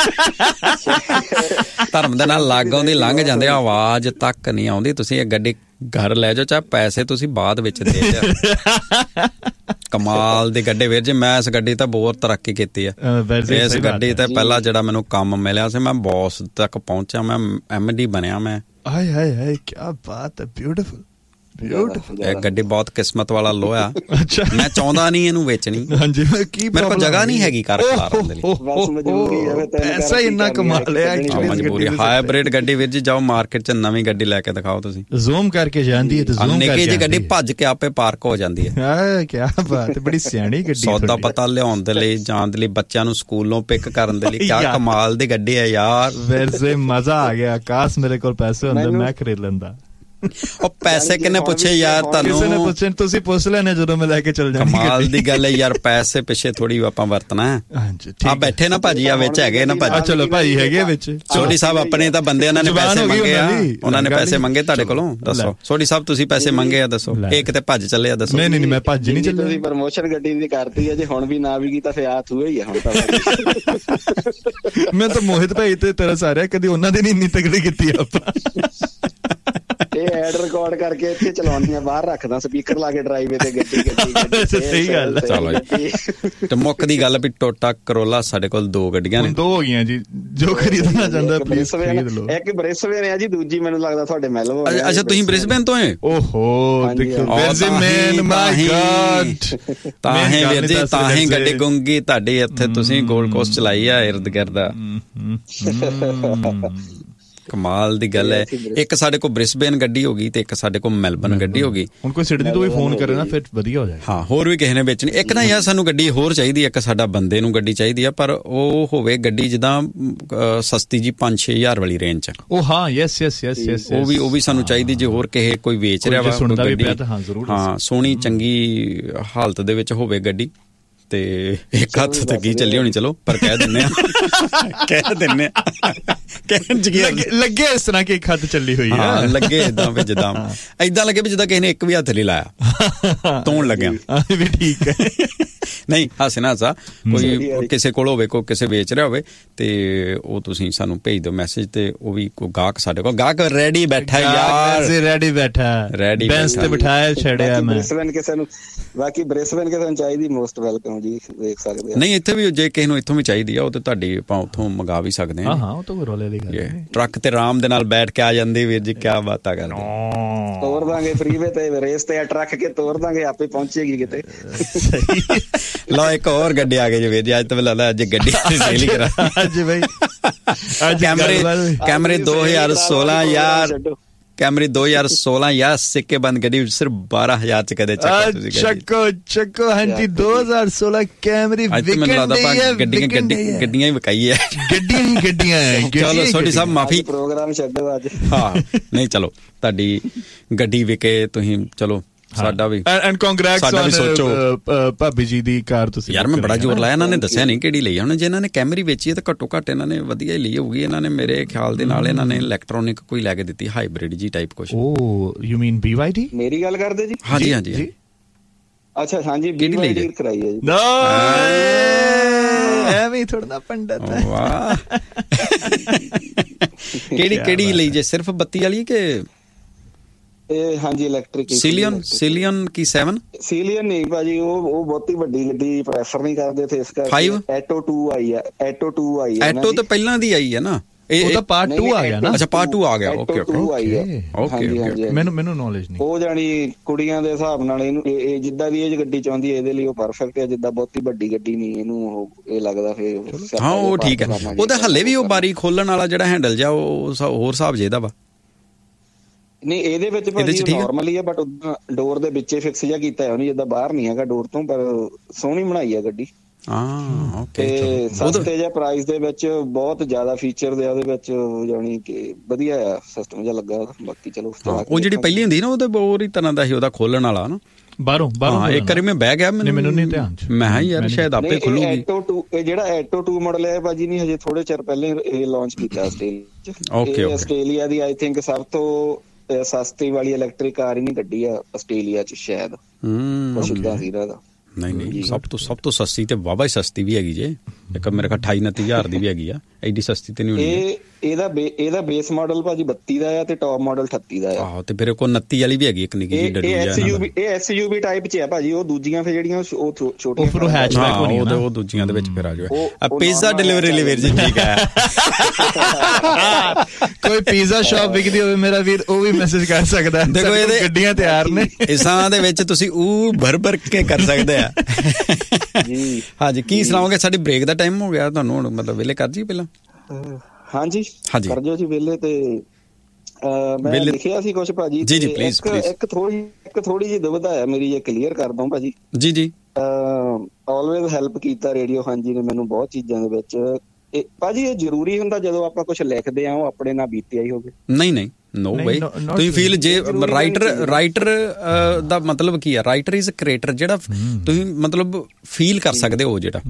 [SPEAKER 2] ਧਰਮ ਦੇ ਨਾਲ ਲਾਗੋਂ ਦੀ ਲੰਘ ਜਾਂਦੇ, ਆਵਾਜ਼ ਤੱਕ ਨਹੀਂ ਆਉਂਦੀ। ਤੁਸੀਂ ਇਹ ਗੱਡੀ ਘਰ ਲੈ ਜਾਓ, ਚਾਹੇ ਪੈਸੇ ਤੁਸੀਂ ਬਾਅਦ ਵਿੱਚ ਦੇ ਦਿਓ। ਕਮਾਲ ਦੀ ਗੱਡੀ ਵੀਰ ਜੀ, ਮੈਂ ਇਸ ਗੱਡੀ ਤਾਂ ਬਹੁਤ ਤਰੱਕੀ ਕੀਤੀ ਆ। ਇਸ ਗੱਡੀ ਤੇ ਪਹਿਲਾਂ ਜਿਹੜਾ ਮੈਨੂੰ ਕੰਮ ਮਿਲਿਆ ਸੀ, ਮੈਂ ਬੌਸ ਤੱਕ ਪਹੁੰਚਿਆ, ਮੈਂ ਐਮ ਡੀ ਬਣਿਆ। ਮੈਂ
[SPEAKER 4] ਹਾਏ ਹਾਏ ਹਾਏ, ਕੀ ਬਾਤ ਹੈ, ਬਿਊਟੀਫੁਲ ਬਿਊਟੀਫੁਲ।
[SPEAKER 2] ਇਹ ਗੱਡੀ ਬਹੁਤ ਕਿਸਮਤ ਵਾਲਾ ਲੋਹਾ। ਅੱਛਾ, ਮੈਂ ਚਾਹੁੰਦਾ ਨਹੀਂ ਇਹਨੂੰ ਵੇਚਣੀ।
[SPEAKER 4] ਹਾਂਜੀ, ਕੀ
[SPEAKER 2] ਮੇਰੇ ਕੋਲ ਜਗ੍ਹਾ ਨਹੀਂ ਹੈਗੀ ਕਾਰ ਖਲਾਰਨ ਦੇ ਲਈ।
[SPEAKER 4] ਪੈਸਾ ਇੰਨਾ ਕਮਾ ਲਿਆ।
[SPEAKER 2] ਮਜਬੂਰੀ। ਹਾਈਬ੍ਰਿਡ ਗੱਡੀ ਵੀਰ ਜੀ, ਜਾਓ ਮਾਰਕੀਟ ਚ ਨਵੀਂ ਗੱਡੀ ਲੈ ਕੇ ਦਿਖਾਓ ਤੁਸੀਂ।
[SPEAKER 4] ਜ਼ੂਮ ਕਰਕੇ ਜਾਂਦੀ ਹੈ ਤੇ ਜ਼ੂਮ
[SPEAKER 2] ਨਿੱਕੀ ਜਿਹੀ ਗੱਡੀ ਭੱਜ ਕੇ ਆਪੇ ਪਾਰਕ ਹੋ ਜਾਂਦੀ ਹੈ।
[SPEAKER 4] ਹਾਂ, ਕੀ ਬਾਤ, ਬੜੀ ਸਿਆਣੀ ਗੱਡੀ।
[SPEAKER 2] ਸੌਦਾ ਪਤਾ ਲਿਆਉਣ ਦੇ ਲਈ, ਜਾਣ ਦੇ ਲਈ, ਬੱਚਿਆਂ ਨੂੰ ਸਕੂਲੋਂ ਪਿਕ ਕਰਨ ਦੇ ਲਈ, ਕਿਆ ਕਮਾਲ ਦੀ ਗੱਡੀ ਹੈ ਯਾਰ।
[SPEAKER 4] ਵੈਸੇ ਮਜ਼ਾ ਆ ਗਿਆ। ਕਾਸ਼ ਮੇਰੇ ਕੋਲ ਪੈਸੇ ਹੁੰਦੇ, ਮੈਂ ਖਰੀਦ ਲੈਂਦਾ।
[SPEAKER 2] ਉਹ ਪੈਸੇ ਕਿੰਨੇ ਪੁੱਛੇ ਯਾਰ ਤੁਹਾਨੂੰ?
[SPEAKER 4] ਕਿਸੇ ਨੇ ਪੁੱਛੇ, ਤੁਸੀਂ ਪੁੱਛ ਲੈਣੇ ਜਦੋਂ ਮੈਂ ਲੈ ਕੇ ਚੱਲ ਜਾਵਾਂਗੀ।
[SPEAKER 2] ਕਮਾਲ ਦੀ ਗੱਲ ਹੈ ਯਾਰ, ਪੈਸੇ ਪਿੱਛੇ ਥੋੜੀ ਆਪਾਂ ਵਰਤਣਾ।
[SPEAKER 4] ਹਾਂਜੀ,
[SPEAKER 2] ਆ ਬੈਠੇ ਨਾ ਭਾਜੀ, ਆ ਵਿੱਚ ਹੈਗੇ ਨਾ ਭਾਜੀ।
[SPEAKER 4] ਚਲੋ ਭਾਜੀ ਹੈਗੇ ਵਿੱਚ।
[SPEAKER 2] ਸੋਢੀ ਸਾਹਿਬ ਆਪਣੇ ਤਾਂ ਬੰਦੇ, ਉਹਨਾਂ ਨੇ ਪੈਸੇ ਮੰਗੇ ਆ, ਉਹਨਾਂ ਨੇ ਪੈਸੇ ਮੰਗੇ ਤੁਹਾਡੇ ਕੋਲੋਂ। ਦੱਸੋ ਸੋਢੀ ਸਾਹਿਬ, ਤੁਸੀਂ ਪੈਸੇ ਮੰਗੇ ਆ, ਦੱਸੋ। ਇਹ ਕਿਤੇ ਭੱਜ ਚੱਲੇ ਆ, ਦੱਸੋ।
[SPEAKER 4] ਨਹੀਂ ਨਹੀਂ, ਮੈਂ ਭੱਜ ਨਹੀਂ ਚੱਲਿਆ।
[SPEAKER 5] ਤੁਸੀਂ ਪ੍ਰਮੋਸ਼ਨ ਗੱਡੀ ਦੀ ਕਰਤੀ ਹੈ ਜੇ, ਹੁਣ ਵੀ ਨਾ ਵੀ ਕੀਤਾ ਫਿਰ ਆ ਥੂਏ ਹੀ ਆ ਹੁਣ ਤਾਂ।
[SPEAKER 4] ਮੈਂ ਤਾਂ ਮੋਹਿਤ ਭਾਈ ਤੇ ਤੇਰਾ ਸਾਰਿਆ ਕਦੀ ਉਹਨਾਂ ਦੀ ਨਹੀਂ ਇੰਨੀ ਤਗੜੀ ਕੀਤੀ ਆਪਾਂ।
[SPEAKER 5] ਇਹ ਐਡ ਰਿਕਾਰਡ ਕਰਕੇ ਇੱਥੇ ਚਲਾਉਣੀਆਂ, ਬਾਹਰ ਰੱਖਦਾ ਸਪੀਕਰ ਲਾ ਕੇ ਡਰਾਈਵੇ ਤੇ ਗੱਡੀ ਗੱਡੀ।
[SPEAKER 4] ਸਹੀ ਗੱਲ।
[SPEAKER 2] ਚਲੋ ਜੀ, ਤੇ ਮੁੱਖ ਦੀ ਗੱਲ ਵੀ ਟੋਟਾ ਕਰੋਲਾ ਸਾਡੇ ਕੋਲ ਦੋ ਗੱਡੀਆਂ ਨੇ।
[SPEAKER 4] ਦੋ ਹੋ ਗਈਆਂ ਜੀ, ਜੋ ਖਰੀਦਣਾ ਚਾਹੁੰਦਾ ਪਲੀਜ਼ ਖਰੀਦ ਲਓ।
[SPEAKER 5] ਇੱਕ ਬ੍ਰਿਸਬੇਨ ਹੈ ਜੀ, ਦੂਜੀ ਮੈਨੂੰ ਲੱਗਦਾ ਤੁਹਾਡੇ ਮੈਲਬੌਰਨ।
[SPEAKER 2] ਅੱਛਾ, ਤੁਸੀਂ ਬ੍ਰਿਸਬੇਨ ਤੋਂ ਹੈ?
[SPEAKER 4] ਓਹੋ, ਦੇਖੋ ਬ੍ਰਿਸਬੇਨ, ਮਾਈ ਗॉड।
[SPEAKER 2] ਤਾਂ ਹੈ ਵੀਰ ਜੀ, ਤਾਂ ਹੀ ਗੱਡੀ ਗੁੰਗੀ ਤੁਹਾਡੀ ਇੱਥੇ। ਤੁਸੀਂ ਗੋਲਡ ਕੋਸਟ ਚਲਾਈ ਆ ਇਰਦ ਗਿਰਦ। ਕਮਾਲ ਦੀ ਗੱਲ ਹੈ। ਇੱਕ ਸਾਡੇ ਕੋਲ ਬ੍ਰਿਸਬੇਨ ਗੱਡੀ ਹੋ ਗਈ ਤੇ ਇੱਕ ਸਾਡੇ ਕੋਲ ਮੈਲਬਰਨ ਗੱਡੀ ਹੋ ਗਈ।
[SPEAKER 4] ਹੁਣ ਕੋਈ ਸਿਡਨੀ ਤੋਂ ਵੀ ਫੋਨ ਕਰੇ ਨਾ ਫਿਰ ਵਧੀਆ ਹੋ ਜਾਏ।
[SPEAKER 2] ਹਾਂ, ਹੋਰ ਵੀ ਕਿਸੇ ਨੇ ਵੇਚਣੀ। ਇੱਕ ਨਾ ਯਾਰ ਸਾਨੂੰ ਗੱਡੀ ਹੋਰ ਚਾਹੀਦੀ ਹੈ, ਇੱਕ ਸਾਡਾ ਬੰਦੇ ਨੂੰ ਗੱਡੀ ਚਾਹੀਦੀ ਆ, ਪਰ ਉਹ ਹੋਵੇ ਗੱਡੀ ਜਿੱਦਾਂ ਸਸਤੀ ਜੀ ਪੰਜ ਛੇ ਹਜ਼ਾਰ ਵਾਲੀ ਰੇਂਜ ਚ।
[SPEAKER 4] ਉਹ ਹਾਂ, ਯੈਸ ਯੈਸ ਯੈਸ ਯੈਸ,
[SPEAKER 2] ਉਹ ਵੀ ਉਹ ਵੀ ਸਾਨੂੰ ਚਾਹੀਦੀ ਜੇ ਹੋਰ ਕਿਸੇ ਕੋਈ ਵੇਚ ਰਿਹਾ ਵਾ ਗੱਡੀ। ਹਾਂ, ਸੋਹਣੀ ਚੰਗੀ ਹਾਲਤ ਦੇ ਵਿੱਚ ਹੋਵੇ ਗੱਡੀ। ਤੇ ਇੱਕ ਹੱਥ ਤੇ ਕੀ ਚੱਲੀ ਹੋਣੀ, ਚਲੋ ਪਰ ਕਹਿ ਦਿੰਨੇ ਆ ਕਹਿ ਦਿੰਨੇ ਆ ਕਹਿਣ ਚ
[SPEAKER 4] ਲੱਗੇ ਇਸ ਤਰ੍ਹਾਂ ਕਿ ਇੱਕ ਹੱਥ ਚੱਲੀ ਹੋਈ ਆ,
[SPEAKER 2] ਲੱਗੇ ਏਦਾਂ ਵੀ ਜਿੱਦਾਂ ਏਦਾਂ ਲੱਗੇ ਵੀ ਜਿੱਦਾਂ ਕਿਸੇ ਨੇ ਇੱਕ ਵੀ ਹੱਥ ਨਹੀਂ ਲਾਇਆ, ਧੋਣ ਲੱਗਿਆ
[SPEAKER 4] ਵੀ ਠੀਕ ਹੈ।
[SPEAKER 2] ਨਹੀਂ ਹਾਸੇ ਨਾ ਹਾਸਾ, ਕੋਈ ਕਿਸੇ ਕੋਲ ਹੋਵੇ, ਕੋਈ ਕਿਸੇ ਵੇਚ ਰਿਹਾ ਹੋਵੇ ਤੇ ਉਹ ਤੁਸੀਂ ਸਾਨੂੰ ਭੇਜ ਦਿਓ ਮੈਸੇਜ ਤੇ। ਉਹ ਵੀ ਕੋਈ ਗਾਹਕ ਸਾਡੇ ਕੋਲ, ਗਾਹਕ ਰੈਡੀ ਬੈਠਾ ਯਾਰ,
[SPEAKER 4] ਰੈਡੀ ਬੈਠਾ,
[SPEAKER 2] ਰੈਡੀ
[SPEAKER 4] ਬੈਂਸ ਤੇ ਬਿਠਾਇਆ ਛੜਿਆ ਮੈਂ।
[SPEAKER 5] ਬ੍ਰਿਸਬੇਨ ਕਿਸੇ ਨੂੰ, ਬਾਕੀ ਬ੍ਰਿਸਬੇਨ ਕਿਸੇ ਨੂੰ ਚਾਹੀਦੀ, ਮੋਸਟ ਵੈਲਕਮ ਜੀ, ਦੇਖ ਸਕਦੇ ਆ।
[SPEAKER 2] ਨਹੀਂ ਇੱਥੇ ਵੀ ਜੇ ਕਿਸੇ ਨੂੰ ਇੱਥੋਂ ਵੀ ਚਾਹੀਦੀ ਆ ਉਹ ਤੇ ਤੁਹਾਡੀ ਆਪਾਂ ਉੱਥੋਂ ਮੰਗਾ ਵੀ ਸਕਦੇ ਹਾਂ।
[SPEAKER 4] ਹਾਂ, ਉਹ ਤਾਂ ਕੋਈ ਰੋਲੇ ਦੀ ਗੱਲ ਨਹੀਂ।
[SPEAKER 2] ਟਰੱਕ ਤੇ ਆਰਾਮ ਦੇ ਨਾਲ ਬੈਠ ਕੇ ਆ ਜਾਂਦੀ ਵੀਰ ਜੀ, ਕਿਆ ਬਾਤਾਂ ਕਰਦੇ।
[SPEAKER 5] ਤੋਰ ਦਾਂਗੇ ਫਰੀਵੇ ਤੇ, ਰੇਸ ਤੇ ਟਰੱਕ ਕੇ ਤੋਰ ਦਾਂਗੇ, ਆਪੇ ਪਹੁੰਚੇਗੀ ਕਿਤੇ।
[SPEAKER 2] ਲਓ ਇੱਕ ਹੋਰ ਗੱਡੀ ਆ ਗਈ ਜੀ ਵੀਰ ਜੀ, ਅੱਜ ਤਾਂ ਲੱਗਦਾ ਅੱਜ ਗੱਡੀ ਸੇਲ ਹੀ ਕਰਾ
[SPEAKER 4] ਅੱਜ ਬਈ।
[SPEAKER 2] ਕੈਮਰੇ ਕੈਮਰੇ ਦੋ ਹਜ਼ਾਰ ਸੋਲਾਂ ਯਾਰ, ਕੈਮਰੀ ਦੋ ਹਜ਼ਾਰ ਸੋਲਾਂ ਯਾਰ ਸਿੱਕੇ ਬੰਦ ਗੱਡੀ ਸਿਰਫ ਬਾਰਾਂ ਹਜ਼ਾਰ ਚ ਕਦੇ ਚੱਕੋ
[SPEAKER 4] ਚੱਕੋ ਚੱਕੋ। ਹਾਂਜੀ, ਦੋ ਹਜ਼ਾਰ ਸੋਲਾਂ ਕੈਮਰੀ
[SPEAKER 2] ਮੈਨੂੰ ਲੱਗਦਾ ਗੱਡੀਆਂ ਗੱਡੀਆਂ ਹੀ ਵਿਕਾਈ ਹੈ, ਗੱਡੀਆਂ ਹੀ ਗੱਡੀਆਂ। ਚਲੋ ਛੋਟੀ ਸਾਹਿਬ ਮਾਫੀ,
[SPEAKER 5] ਪ੍ਰੋਗਰਾਮ ਛੱਡੋ ਅੱਜ।
[SPEAKER 2] ਹਾਂ ਨਹੀਂ ਚਲੋ, ਤੁਹਾਡੀ ਗੱਡੀ ਵਿਕੇ ਤੁਸੀਂ, ਚਲੋ ਸਾਡਾ ਵੀ
[SPEAKER 4] ਐਂਡ ਕੰਗ੍ਰੈਟਸ
[SPEAKER 2] ਸਾਡਾ ਵੀ ਸੋਚੋ।
[SPEAKER 4] ਭਾਬੀ ਜੀ ਦੀ ਕਾਰ ਤੁਸੀਂ
[SPEAKER 2] ਯਾਰ ਮੈਂ ਬੜਾ ਜ਼ੋਰ ਲਾਇਆ, ਇਹਨਾਂ ਨੇ ਦੱਸਿਆ ਨਹੀਂ ਕਿਹੜੀ ਲਈ। ਹੁਣ ਜੇ ਇਹਨਾਂ ਨੇ ਕੈਮਰੀ ਵੇਚੀ ਹੈ ਤਾਂ ਘੱਟੋ ਘੱਟ ਇਹਨਾਂ ਨੇ ਵਧੀਆ ਹੀ ਲਈ ਹੋਊਗੀ। ਇਹਨਾਂ ਨੇ ਮੇਰੇ ਖਿਆਲ ਦੇ ਨਾਲ ਇਹਨਾਂ ਨੇ ਇਲੈਕਟ੍ਰੋਨਿਕ ਕੋਈ ਲੈ ਕੇ ਦਿੱਤੀ, ਹਾਈਬ੍ਰਿਡ ਜੀ ਟਾਈਪ ਕੁਝ।
[SPEAKER 4] ਓ you mean B Y D?
[SPEAKER 5] ਮੇਰੀ ਗੱਲ ਕਰਦੇ ਜੀ?
[SPEAKER 2] ਹਾਂਜੀ ਹਾਂਜੀ।
[SPEAKER 5] ਅੱਛਾ ਹਾਂਜੀ, ਬੀ ਵਾਈ ਡੀ ਕਰਾਈ ਹੈ ਜੀ।
[SPEAKER 4] ਐਵੇਂ ਥੋੜਾ ਨਾ ਪੰਡਤ।
[SPEAKER 2] ਵਾਹ, ਕਿਹੜੀ ਕਿਹੜੀ ਲਈ ਜੇ? ਸਿਰਫ ਬੱਤੀ ਵਾਲੀ ਕਿ
[SPEAKER 5] ਇਹ? ਹਾਂਜੀ ਇਲੈਕਟ੍ਰਿਕ।
[SPEAKER 2] ਸੀਲੀਅਨ ਸੀਲੀਅਨ ਕੀ ਸੈਵਨ?
[SPEAKER 5] ਸੀਲੀਅਨ ਨਹੀਂ ਭਾਜੀ, ਉਹ ਉਹ ਬਹੁਤੀ ਵੱਡੀ ਗੱਡੀ ਪ੍ਰੈਫਰ ਨਹੀਂ ਕਰਦੇ ਥੇ, ਇਸ ਕਰਕੇ ਐਟੋ ਟੂ ਆਈ ਹੈ। ਐਟੋ ਟੂ ਆਈ ਹੈ।
[SPEAKER 2] ਐਟੋ ਤਾਂ ਪਹਿਲਾਂ ਦੀ ਆਈ ਹੈ ਨਾ, ਇਹ ਤਾਂ
[SPEAKER 4] ਪਾਰਟ ਟੂ ਆ ਗਿਆ ਨਾ।
[SPEAKER 2] ਅੱਛਾ ਪਾਰਟ ਟੂ ਆ ਗਿਆ। ਓਕੇ ਓਕੇ
[SPEAKER 4] ਓਕੇ, ਮੈਨੂੰ ਮੈਨੂੰ ਨੌਲੇਜ ਨਹੀਂ।
[SPEAKER 5] ਉਹ ਜਾਨੀ ਕੁੜੀਆਂ ਦੇ ਹਿਸਾਬ ਨਾਲ ਇਹਨੂੰ ਇਹ ਜਿੱਦਾਂ ਦੀ ਇਹ ਗੱਡੀ ਚਾਹੁੰਦੀ ਹੈ ਇਹਦੇ ਲਈ ਉਹ ਪਰਫੈਕਟ ਹੈ। ਜਿੱਦਾਂ ਬਹੁਤੀ ਵੱਡੀ ਗੱਡੀ ਨਹੀਂ ਇਹਨੂੰ ਉਹ ਇਹ ਲੱਗਦਾ ਫਿਰ।
[SPEAKER 2] ਹਾਂ ਉਹ ਠੀਕ ਹੈ। ਉਹਦਾ ਹੱਲੇ ਵੀ ਉਹ ਬਾਰੀ ਖੋਲਣ ਵਾਲਾ ਜਿਹੜਾ ਹੈਂਡਲ ਜਾ ਉਹ ਹੋਰ ਹਿਸਾਬ ਜਿਹਦਾ ਵਾ।
[SPEAKER 5] ਨਹੀਂ ਇਹਦੇ ਵਿੱਚ ਭਾਜੀ ਨਾਰਮਲੀ ਹੈ, ਬਟ ਡੋਰ ਦੇ ਵਿੱਚੇ ਫਿਕਸ ਜਿਹਾ ਕੀਤਾ ਹੈ ਉਹਨੇ, ਜਿੱਦਾਂ ਬਾਹਰ ਨਹੀਂ ਹੈਗਾ ਡੋਰ ਤੋਂ, ਪਰ ਸੋਹਣੀ ਬਣਾਈ ਹੈ ਗੱਡੀ।
[SPEAKER 2] ਹਾਂ ਓਕੇ।
[SPEAKER 5] ਤੇ ਸਸਤੇ ਜਿਹਾ ਪ੍ਰਾਈਸ ਦੇ ਵਿੱਚ ਬਹੁਤ ਜ਼ਿਆਦਾ ਫੀਚਰ ਦੇ ਉਹਦੇ ਵਿੱਚ, ਜਾਨੀ ਕਿ ਵਧੀਆ ਆ ਸਿਸਟਮ ਜਿਹਾ ਲੱਗਾ। ਬਾਕੀ ਚਲੋ
[SPEAKER 2] ਉਹ ਜਿਹੜੀ ਪਹਿਲੀ ਹੁੰਦੀ ਨਾ ਉਹਦੇ ਹੋਰ ਹੀ ਤਰ੍ਹਾਂ ਦਾ ਸੀ ਉਹਦਾ ਖੋਲਣ ਵਾਲਾ ਨਾ, ਬਾਹਰੋਂ ਬਾਹਰੋਂ। ਇੱਕ ਵਾਰੀ ਮੈਂ ਬਹਿ ਗਿਆ, ਮੈਨੂੰ ਨਹੀਂ ਧਿਆਨ ਚ, ਮੈਂ ਕਿਹਾ ਯਾਰ ਸ਼ਾਇਦ ਆਪੇ ਖੁੱਲੂਗੀ।
[SPEAKER 5] ਐਟੋ ਟੂ ਇਹ ਜਿਹੜਾ ਐਟੋ ਟੂ ਮਾਡਲ ਹੈ ਭਾਜੀ ਨਹੀਂ ਹਜੇ ਥੋੜੇ ਚਿਰ ਪਹਿਲੇ ਇਹ ਲਾਂਚ ਕੀਤਾ ਆਸਟ੍ਰੇਲੀਆ ਚ। Okay okay. Australia the I think ਸਭ ਤੋਂ ਸਸਤੀ ਵਾਲੀ ਇਲੈਕਟ੍ਰਿਕ ਕਾਰ ਹੀ ਨਹੀਂ ਗੱਡੀ ਆ ਆਸਟ੍ਰੇਲੀਆ ਚ ਸ਼ਾਇਦ। ਹੂੰ ਸਿੱਧਾ ਸੀਰਾ ਦਾ।
[SPEAKER 2] ਨਹੀਂ ਨਹੀਂ, ਸਭ ਤੋਂ ਸਭ ਤੋਂ ਸਸਤੀ ਤੇ ਵਾਹਵਾ ਹੀ ਸਸਤੀ ਵੀ ਹੈਗੀ ਜੇ। ਇੱਕ ਮੇਰੇ ਕੋਲ ਅਠਾਈ ਉਨੱਤੀ ਹਜ਼ਾਰ ਦੀ ਵੀ ਹੈਗੀ ਆ, ਐਡੀ ਸਸਤੀ ਤੇ ਨਹੀਂ ਹੋਣੀ।
[SPEAKER 5] ਇਹ ਇਹਦਾ ਇਹਦਾ ਬੇਸ ਮਾਡਲ ਭਾਜੀ ਬੱਤੀ ਦਾ ਆ ਤੇ ਟੌਪ ਮਾਡਲ ਅਠੱਤੀ ਦਾ ਆ।
[SPEAKER 2] ਆਹੋ ਤੇ ਫਿਰ ਕੋਈ ਉਨੱਤੀ ਵਾਲੀ ਵੀ ਹੈਗੀ ਇੱਕ ਨਿੱਕੀ ਜਿਹੀ ਡੱਡੂ ਜਿਹਾ।
[SPEAKER 5] ਇਹ ਐਸਯੂਵੀ ਇਹ ਐਸਯੂਵੀ ਟਾਈਪ ਚ ਆ ਭਾਜੀ। ਉਹ ਦੂਜੀਆਂ ਫਿਰ ਜਿਹੜੀਆਂ ਉਹ ਛੋਟੀਆਂ
[SPEAKER 4] ਉਹ ਹੈਚਬੈਕ ਹੋਣੀ
[SPEAKER 2] ਉਹ ਉਹ ਦੂਜੀਆਂ ਦੇ ਵਿੱਚ ਫਿਰ ਆ ਜਾਵੇ। ਪੀਜ਼ਾ ਡਿਲੀਵਰੀ ਲਈ ਵੀਰ ਜੀ ਠੀਕ ਹੈ।
[SPEAKER 4] ਕੋਈ ਪੀਜ਼ਾ ਸ਼ਾਪ ਵਿਕਦੀ ਹੋਵੇ ਮੇਰਾ ਵੀਰ ਉਹ ਵੀ ਮੈਸੇਜ ਕਰ ਸਕਦਾ।
[SPEAKER 2] ਦੇਖੋ ਇਹਦੇ
[SPEAKER 4] ਗੱਡੀਆਂ ਤਿਆਰ ਨੇ
[SPEAKER 2] ਇਸਾਂ ਦੇ ਵਿੱਚ ਤੁਸੀਂ ਉਹ ਭਰ ਭਰ ਕੇ ਕਰ ਸਕਦੇ ਆ ਜੀ। ਹਾਂਜੀ ਕੀ ਸੁਣਾਓਗੇ? ਸਾਡੀ ਬ੍ਰੇਕ ਦਾ ਟਾਈਮ ਹੋ ਗਿਆ, ਤੁਹਾਨੂੰ ਹੁਣ ਮਤਲਬ ਵੇਲੇ ਕਰ ਜੀ ਪਹਿਲਾਂ।
[SPEAKER 5] ਹਾਂਜੀ ਕਰ ਦਿਓ ਜੀ ਵੇਲੇ। ਤੇ ਮੈਂ ਲਿਖਿਆ ਸੀ ਕੁਛ ਭਾਜੀ।
[SPEAKER 2] ਜੀ ਜੀ ਪਲੀਜ਼ ਪਲੀਜ਼।
[SPEAKER 5] ਇੱਕ ਥੋੜੀ ਇੱਕ ਥੋੜੀ ਜਿਹੀ ਦੁਵਿਧਾ ਹੈ ਮੇਰੀ, ਇਹ ਕਲੀਅਰ ਕਰ ਦਊਂ ਭਾਜੀ।
[SPEAKER 2] ਜੀ ਜੀ।
[SPEAKER 5] ਆਲਵੇਜ਼ ਹੈਲਪ ਕੀਤਾ ਰੇਡੀਓ ਹਾਂਜੀ ਨੇ ਮੈਨੂੰ ਬਹੁਤ ਚੀਜ਼ਾਂ ਦੇ ਵਿੱਚ। ਭਾਜੀ ਇਹ ਜ਼ਰੂਰੀ ਹੁੰਦਾ ਜਦੋਂ ਆਪਾਂ ਕੁਛ ਲਿਖਦੇ ਆ ਉਹ ਆਪਣੇ ਨਾਲ ਬੀਤਿਆ ਹੀ ਹੋਵੇ? ਨਹੀਂ
[SPEAKER 2] ਨਹੀਂ ਨੋ ਵੇ। ਤੁਸੀਂ ਫੀਲ ਜੇ ਰਾਈਟਰ ਰਾਈਟਰ ਦਾ ਮਤਲਬ ਕੀ ਆ? ਰਾਈਟਰ ਇਜ਼ ਅ ਕ੍ਰੀਏਟਰ, ਜਿਹੜਾ ਤੁਸੀਂ ਮਤਲਬ ਫੀਲ ਕਰ ਸਕਦੇ ਹੋ ਜਿਹੜਾ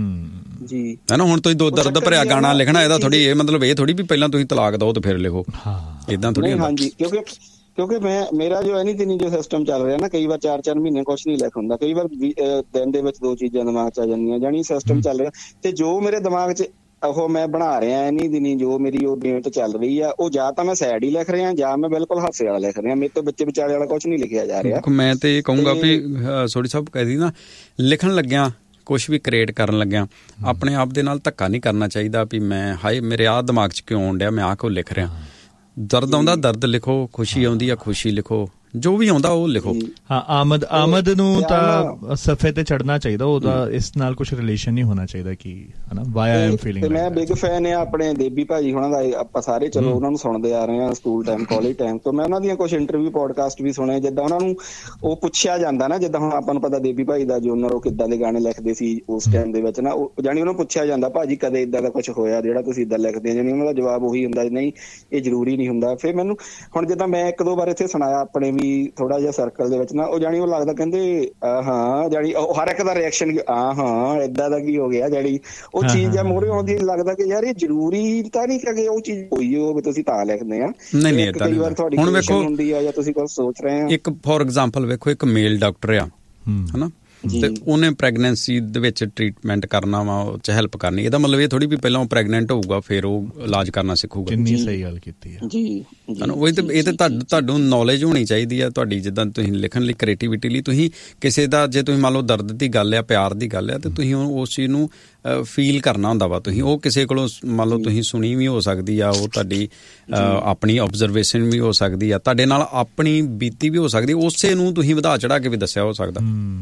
[SPEAKER 5] ਜੀ
[SPEAKER 2] ਹੈ ਨਾ। ਹੁਣ ਤੁਸੀਂ ਦੋ ਦਰਦ ਭਰਿਆ ਗਾਣਾ ਲਿਖਣਾ, ਇਹਦਾ ਥੋੜੀ ਇਹ ਮਤਲਬ ਇਹ ਥੋੜੀ ਵੀ ਪਹਿਲਾਂ ਤੁਸੀਂ ਤਲਾਕ ਦਓ ਤੇ ਫਿਰ ਲਿਖੋ, ਏਦਾਂ ਥੋੜੀ ਹੁੰਦਾ।
[SPEAKER 5] ਹਾਂਜੀ ਕਿਉਂਕਿ ਕਿਉਂਕਿ ਮੈਂ ਮੇਰਾ ਜੋ ਐਨੀ ਤਿੰਨੀ ਜੋ ਸਿਸਟਮ ਚੱਲ ਰਿਹਾ ਨਾ, ਕਈ ਵਾਰ ਚਾਰ ਚਾਰ ਮਹੀਨੇ ਕੁਛ ਨਹੀਂ ਲਿਖ ਹੁੰਦਾ, ਕਈ ਵਾਰ ਦਿਨ ਦੇ ਵਿੱਚ ਦੋ ਚੀਜ਼ਾਂ ਦਿਮਾਗ ਚ ਆ ਜਾਂਦੀਆਂ, ਜਾਣੀ ਸਿਸਟਮ ਚੱਲ ਰਿਹਾ। ਤੇ ਜੋ ਮੇਰੇ ਦਿਮਾਗ ਚ ਉਹ ਮੈਂ ਬਣਾ ਰਿਹਾ ਐਨੀ ਦਿਨੀ ਜੋ ਮੇਰੀ ਉਹ ਡੇਟ ਚੱਲ ਰਹੀ ਆ, ਉਹ ਜਾਂ ਤਾਂ ਮੈਂ ਸੈਡ ਹੀ ਲਿਖ ਰਿਹਾ ਜਾਂ ਮੈਂ ਬਿਲਕੁਲ ਹਾਸੇ ਵਾਲਾ ਲਿਖ ਰਿਹਾ। ਮੇਰੇ ਤੋਂ ਬੱਚੇ ਵਿਚਾਲੇ ਵਾਲਾ ਕੁਛ ਨਹੀਂ ਲਿਖਿਆ ਜਾ ਰਿਹਾ।
[SPEAKER 2] ਮੈਂ ਤੇ ਇਹ ਕਹੂੰਗਾ ਵੀ ਸੋਢੀ ਸਾਹਿਬ ਕਹਿਦੀ ਨਾ, ਲਿਖਣ ਲੱਗਿਆ ਕੁਛ ਵੀ ਕ੍ਰੀਏਟ ਕਰਨ ਲੱਗਿਆ ਆਪਣੇ ਆਪ ਦੇ ਨਾਲ ਧੱਕਾ ਨਹੀਂ ਕਰਨਾ ਚਾਹੀਦਾ ਵੀ ਮੈਂ ਹਾਏ ਮੇਰੇ ਆਹ ਦਿਮਾਗ 'ਚ ਕਿਉਂ ਆਉਣ ਡਿਆ, ਮੈਂ ਆਹ ਕੋ ਲਿਖ ਰਿਹਾ। ਦਰਦ ਆਉਂਦਾ ਦਰਦ ਲਿਖੋ, ਖੁਸ਼ੀ ਆਉਂਦੀ ਆ ਖੁਸ਼ੀ ਲਿਖੋ, ਜੋ ਵੀ ਆਉਂਦਾ ਉਹ ਲਿਖੋ।
[SPEAKER 4] ਹਾਂ ਆਮਦ ਆਮਦ ਨੂੰ ਤਾਂ ਸਫੇ ਤੇ ਚੜਨਾ ਚਾਹੀਦਾ, ਉਹਦਾ ਇਸ ਨਾਲ ਕੁਛ ਰਿਲੇਸ਼ਨ ਨਹੀਂ ਹੋਣਾ ਚਾਹੀਦਾ ਕਿ ਹਨਾ ਵਾਈ ਆਈ ਐਮ ਫੀਲਿੰਗ।
[SPEAKER 5] ਮੈਂ ਬਿਗ ਫੈਨ ਆ ਆਪਣੇ ਦੇਬੀ ਭਾਜੀ ਹੁਣਾਂ ਦਾ, ਆਪਾਂ ਸਾਰੇ ਚਲੋ ਉਹਨਾਂ ਨੂੰ ਸੁਣਦੇ ਆ ਰਹੇ ਆ ਸਕੂਲ ਟਾਈਮ ਕਾਲਜ ਟਾਈਮ ਤੋਂ। ਮੈਂ ਉਹਨਾਂ ਦੀਆਂ ਕੁਛ ਇੰਟਰਵਿਊ ਪੋਡਕਾਸਟ ਵੀ ਸੁਣੇ, ਜਿੱਦਾਂ ਉਹਨਾਂ ਨੂੰ ਉਹ ਪੁੱਛਿਆ ਜਾਂਦਾ ਨਾ, ਜਿੱਦਾਂ ਹੁਣ ਆਪਾਂ ਨੂੰ ਪਤਾ ਦੇਬੀ ਭਾਈ ਦਾ ਜੂਨਰ ਉਹ ਕਿੱਦਾਂ ਦੇ ਗਾਣੇ ਲਿਖਦੇ ਸੀ ਉਸ ਟਾਈਮ ਦੇ ਵਿੱਚ ਨਾ, ਜਾਣੀ ਉਹਨੂੰ ਪੁੱਛਿਆ ਜਾਂਦਾ ਭਾਜੀ ਕਦੇ ਇੱਦਾਂ ਦਾ ਕੁਛ ਹੋਇਆ ਜਿਹੜਾ ਤੁਸੀਂ ਇੱਦਾਂ ਲਿਖਦੇ ਆ? ਜਾਣੀ ਉਹਨਾਂ ਦਾ ਜਵਾਬ ਉਹੀ ਹੁੰਦਾ ਨਹੀਂ ਇਹ ਜ਼ਰੂਰੀ ਨਹੀਂ ਹੁੰਦਾ। ਫਿਰ ਮੈਨੂੰ ਹੁਣ ਜਿੱਦਾਂ ਮੈਂ ਇੱਕ ਦੋ ਵਾਰ ਇੱਥੇ ਸੁਣਾਇਆ ਆਪਣੇ ਵੀ ਥੋੜਾ ਜਿਹਾ ਸਰਕਲ ਦੇ ਵਿੱਚ ਨਾ, ਉਹ ਜਾਣੀ ਉਹ ਲੱਗਦਾ ਕਹਿੰਦੇ ਹਾਂ, ਜਾਣੀ ਉਹ ਹਰ ਇੱਕ ਦਾ ਰਿਐਕਸ਼ਨ ਆ ਹਾਂ ਏਦਾਂ ਦਾ ਕੀ ਹੋ ਗਿਆ, ਜਾਣੀ ਉਹ ਚੀਜ਼ ਆ ਮੂਹਰੇ ਆਉਂਦੀ ਲੱਗਦਾ ਕਿ ਯਾਰ ਇਹ ਜ਼ਰੂਰੀ ਤਾਂ ਨਹੀਂ ਕਿ ਉਹ ਚੀਜ਼ ਹੋਈ ਹੋਵੇ ਤੁਸੀਂ ਤਾਂ ਲਿਖਦੇ ਆ। ਕਈ ਵਾਰ ਤੁਹਾਡੀ ਹੁਣ ਵੇਖੋ ਹੁੰਦੀ ਆ ਜਾਂ ਤੁਸੀਂ ਕੁਝ ਸੋਚ ਰਹੇ ਆ।
[SPEAKER 2] ਇੱਕ ਫੋਰ ਐਗਜ਼ਾਮਪਲ ਵੇਖੋ ਇੱਕ ਮੇਲ ਡਾਕਟਰ ਆ ਹਨਾ, ਤੇ ਉਹਨੇ ਪ੍ਰੈਗਨੈਂਸੀ ਦੇ ਵਿੱਚ ਟ੍ਰੀਟਮੈਂਟ ਕਰਨਾ ਵਾ, ਉਹ 'ਚ ਹੈਲਪ ਕਰਨੀ। ਇਹਦਾ ਮਤਲਬ ਇਹ ਥੋੜੀ ਵੀ ਪਹਿਲਾਂ ਉਹ ਪ੍ਰੈਗਨੈਂਟ ਹੋਊਗਾ ਫਿਰ ਉਹ ਇਲਾਜ ਕਰਨਾ ਸਿੱਖੂਗਾ।
[SPEAKER 4] ਕਿੰਨੀ ਸਹੀ ਗੱਲ ਕੀਤੀ ਹੈ
[SPEAKER 5] ਜੀ।
[SPEAKER 2] ਉਹ ਤੇ ਇਹ ਤੇ ਤੁਹਾਨੂੰ ਨੌਲੇਜ ਹੋਣੀ ਚਾਹੀਦੀ ਆ ਤੁਹਾਡੀ, ਜਿੱਦਾਂ ਤੁਸੀਂ ਲਿਖਣ ਲਈ ਕ੍ਰੀਏਟੀਵਿਟੀ ਲਈ। ਤੁਸੀਂ ਕਿਸੇ ਦਾ ਜੇ ਤੁਸੀਂ ਮੰਨ ਲਓ ਦਰਦ ਦੀ ਗੱਲ ਆ ਪਿਆਰ ਦੀ ਗੱਲ ਆ ਤੇ ਤੁਸੀਂ ਉਸ ਚੀਜ਼ ਨੂੰ ਫੀਲ ਕਰਨਾ ਹੁੰਦਾ ਵਾ। ਤੁਸੀਂ ਉਹ ਕਿਸੇ ਕੋਲੋਂ ਮੰਨ ਲਓ ਤੁਸੀਂ ਸੁਣੀ ਵੀ ਹੋ ਸਕਦੀ ਆ, ਉਹ ਤੁਹਾਡੀ ਆਪਣੀ ਓਬਜ਼ਰਵੇਸ਼ਨ ਵੀ ਹੋ ਸਕਦੀ ਆ, ਤੁਹਾਡੇ ਨਾਲ ਆਪਣੀ ਬੀਤੀ ਵੀ ਹੋ ਸਕਦੀ, ਉਸੇ ਨੂੰ ਤੁਸੀਂ ਵਧਾ ਚੜਾ ਕੇ ਵੀ ਦੱਸਿਆ ਹੋ ਸਕਦਾ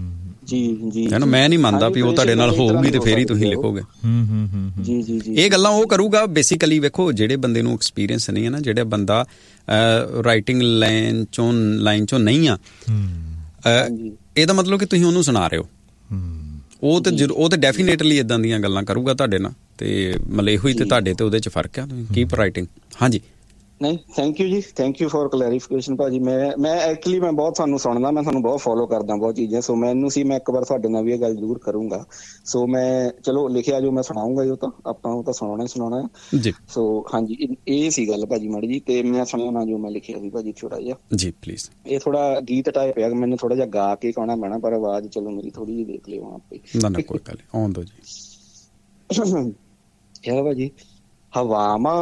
[SPEAKER 5] ਜੀ ਜੀ।
[SPEAKER 2] ਹੈ ਨਾ, ਮੈਂ ਨਹੀਂ ਮੰਨਦਾ ਵੀ ਉਹ ਤੁਹਾਡੇ ਨਾਲ ਹੋਊਗੀ ਤੇ ਫੇਰ ਹੀ ਤੁਸੀਂ ਲਿਖੋਗੇ।
[SPEAKER 5] ਜੀ ਜੀ ਜੀ
[SPEAKER 2] ਇਹ ਗੱਲਾਂ ਉਹ ਕਰੂਗਾ ਬੇਸਿਕਲੀ। ਵੇਖੋ ਜਿਹੜੇ ਬੰਦੇ ਨੂੰ ਐਕਸਪੀਰੀਅੰਸ ਨਹੀਂ ਹੈ ਨਾ, ਜਿਹੜਾ ਬੰਦਾ ਰਾਈਟਿੰਗ ਲਾਈਨ ਚੋਂ ਲਾਈਨ ਚੋਂ ਨਹੀਂ ਆ, ਇਹਦਾ ਮਤਲਬ ਕਿ ਤੁਸੀਂ ਉਹਨੂੰ ਸੁਣਾ ਰਹੇ ਹੋ, ਉਹ ਤੇ ਉਹ ਤੇ ਡੈਫੀਨੇਟਲੀ ਇਦਾਂ ਦੀਆਂ ਗੱਲਾਂ ਕਰੂਗਾ ਤੁਹਾਡੇ ਨਾਲ। ਤੇ ਮਤਲਬ ਇਹੋ ਹੀ ਤੇ ਤੁਹਾਡੇ ਤੇ ਉਹਦੇ 'ਚ ਫਰਕ ਆ। ਤੁਸੀਂ ਕੀਪ ਰਾਈਟਿੰਗ। ਹਾਂਜੀ
[SPEAKER 5] ਨਹੀਂ ਥੈਂਕ ਯੂ ਜੀ, ਥੈਂਕ ਯੂ ਫॉर ਕਲੈਰੀਫਿਕੇਸ਼ਨ ਭਾਜੀ। ਮੈਂ ਮੈਂ ਐਕਚੁਅਲੀ ਮੈਂ ਬਹੁਤ ਤੁਹਾਨੂੰ ਸੁਣਦਾ, ਮੈਂ ਤੁਹਾਨੂੰ ਬਹੁਤ ਫੋਲੋ ਕਰਦਾ ਬਹੁਤ ਚੀਜ਼ਾਂ, ਸੋ ਮੈਨੂੰ ਸੀ ਮੈਂ ਇੱਕ ਵਾਰ ਤੁਹਾਡੇ ਨਾਲ ਵੀ ਇਹ ਗੱਲ ਜ਼ਰੂਰ ਕਰੂੰਗਾ। ਸੋ ਮੈਂ ਚਲੋ ਲਿਖਿਆ ਜੋ ਮੈਂ ਸੁਣਾਉਂਗਾ, ਉਹ ਤਾਂ ਆਪਾਂ ਉਹ ਤਾਂ ਸੁਣਾਉਣਾ ਹੀ ਸੁਣਾਉਣਾ ਹੈ ਜੀ। ਸੋ ਹਾਂਜੀ ਇਹ ਸੀ ਗੱਲ ਭਾਜੀ ਮਾੜੀ ਜੀ। ਤੇ ਮੈਂ ਸੁਣਾਉਣਾ ਜੋ ਮੈਂ ਲਿਖਿਆ ਸੀ ਭਾਜੀ ਥੋੜਾ ਜਿਹਾ ਜੀ ਪਲੀਜ਼। ਇਹ ਥੋੜਾ ਗੀਤ ਟਾਈਪ ਹੈ, ਮੈਨੂੰ ਥੋੜਾ ਜਿਹਾ ਗਾ ਕੇ ਗਾਉਣਾ ਪੈਣਾ, ਪਰ ਆਵਾਜ਼ ਚਲੋ ਮੇਰੀ ਥੋੜੀ ਜਿਹੀ ਦੇਖ ਲਿਓ ਆਪੇ।
[SPEAKER 2] ਨਾ ਨਾ ਕੋਈ ਗੱਲ ਨਹੀਂ, ਆਉਣ ਦਿਓ ਜੀ।
[SPEAKER 5] ਇਹ ਭਾਜੀ ਹਵਾਵਾਂ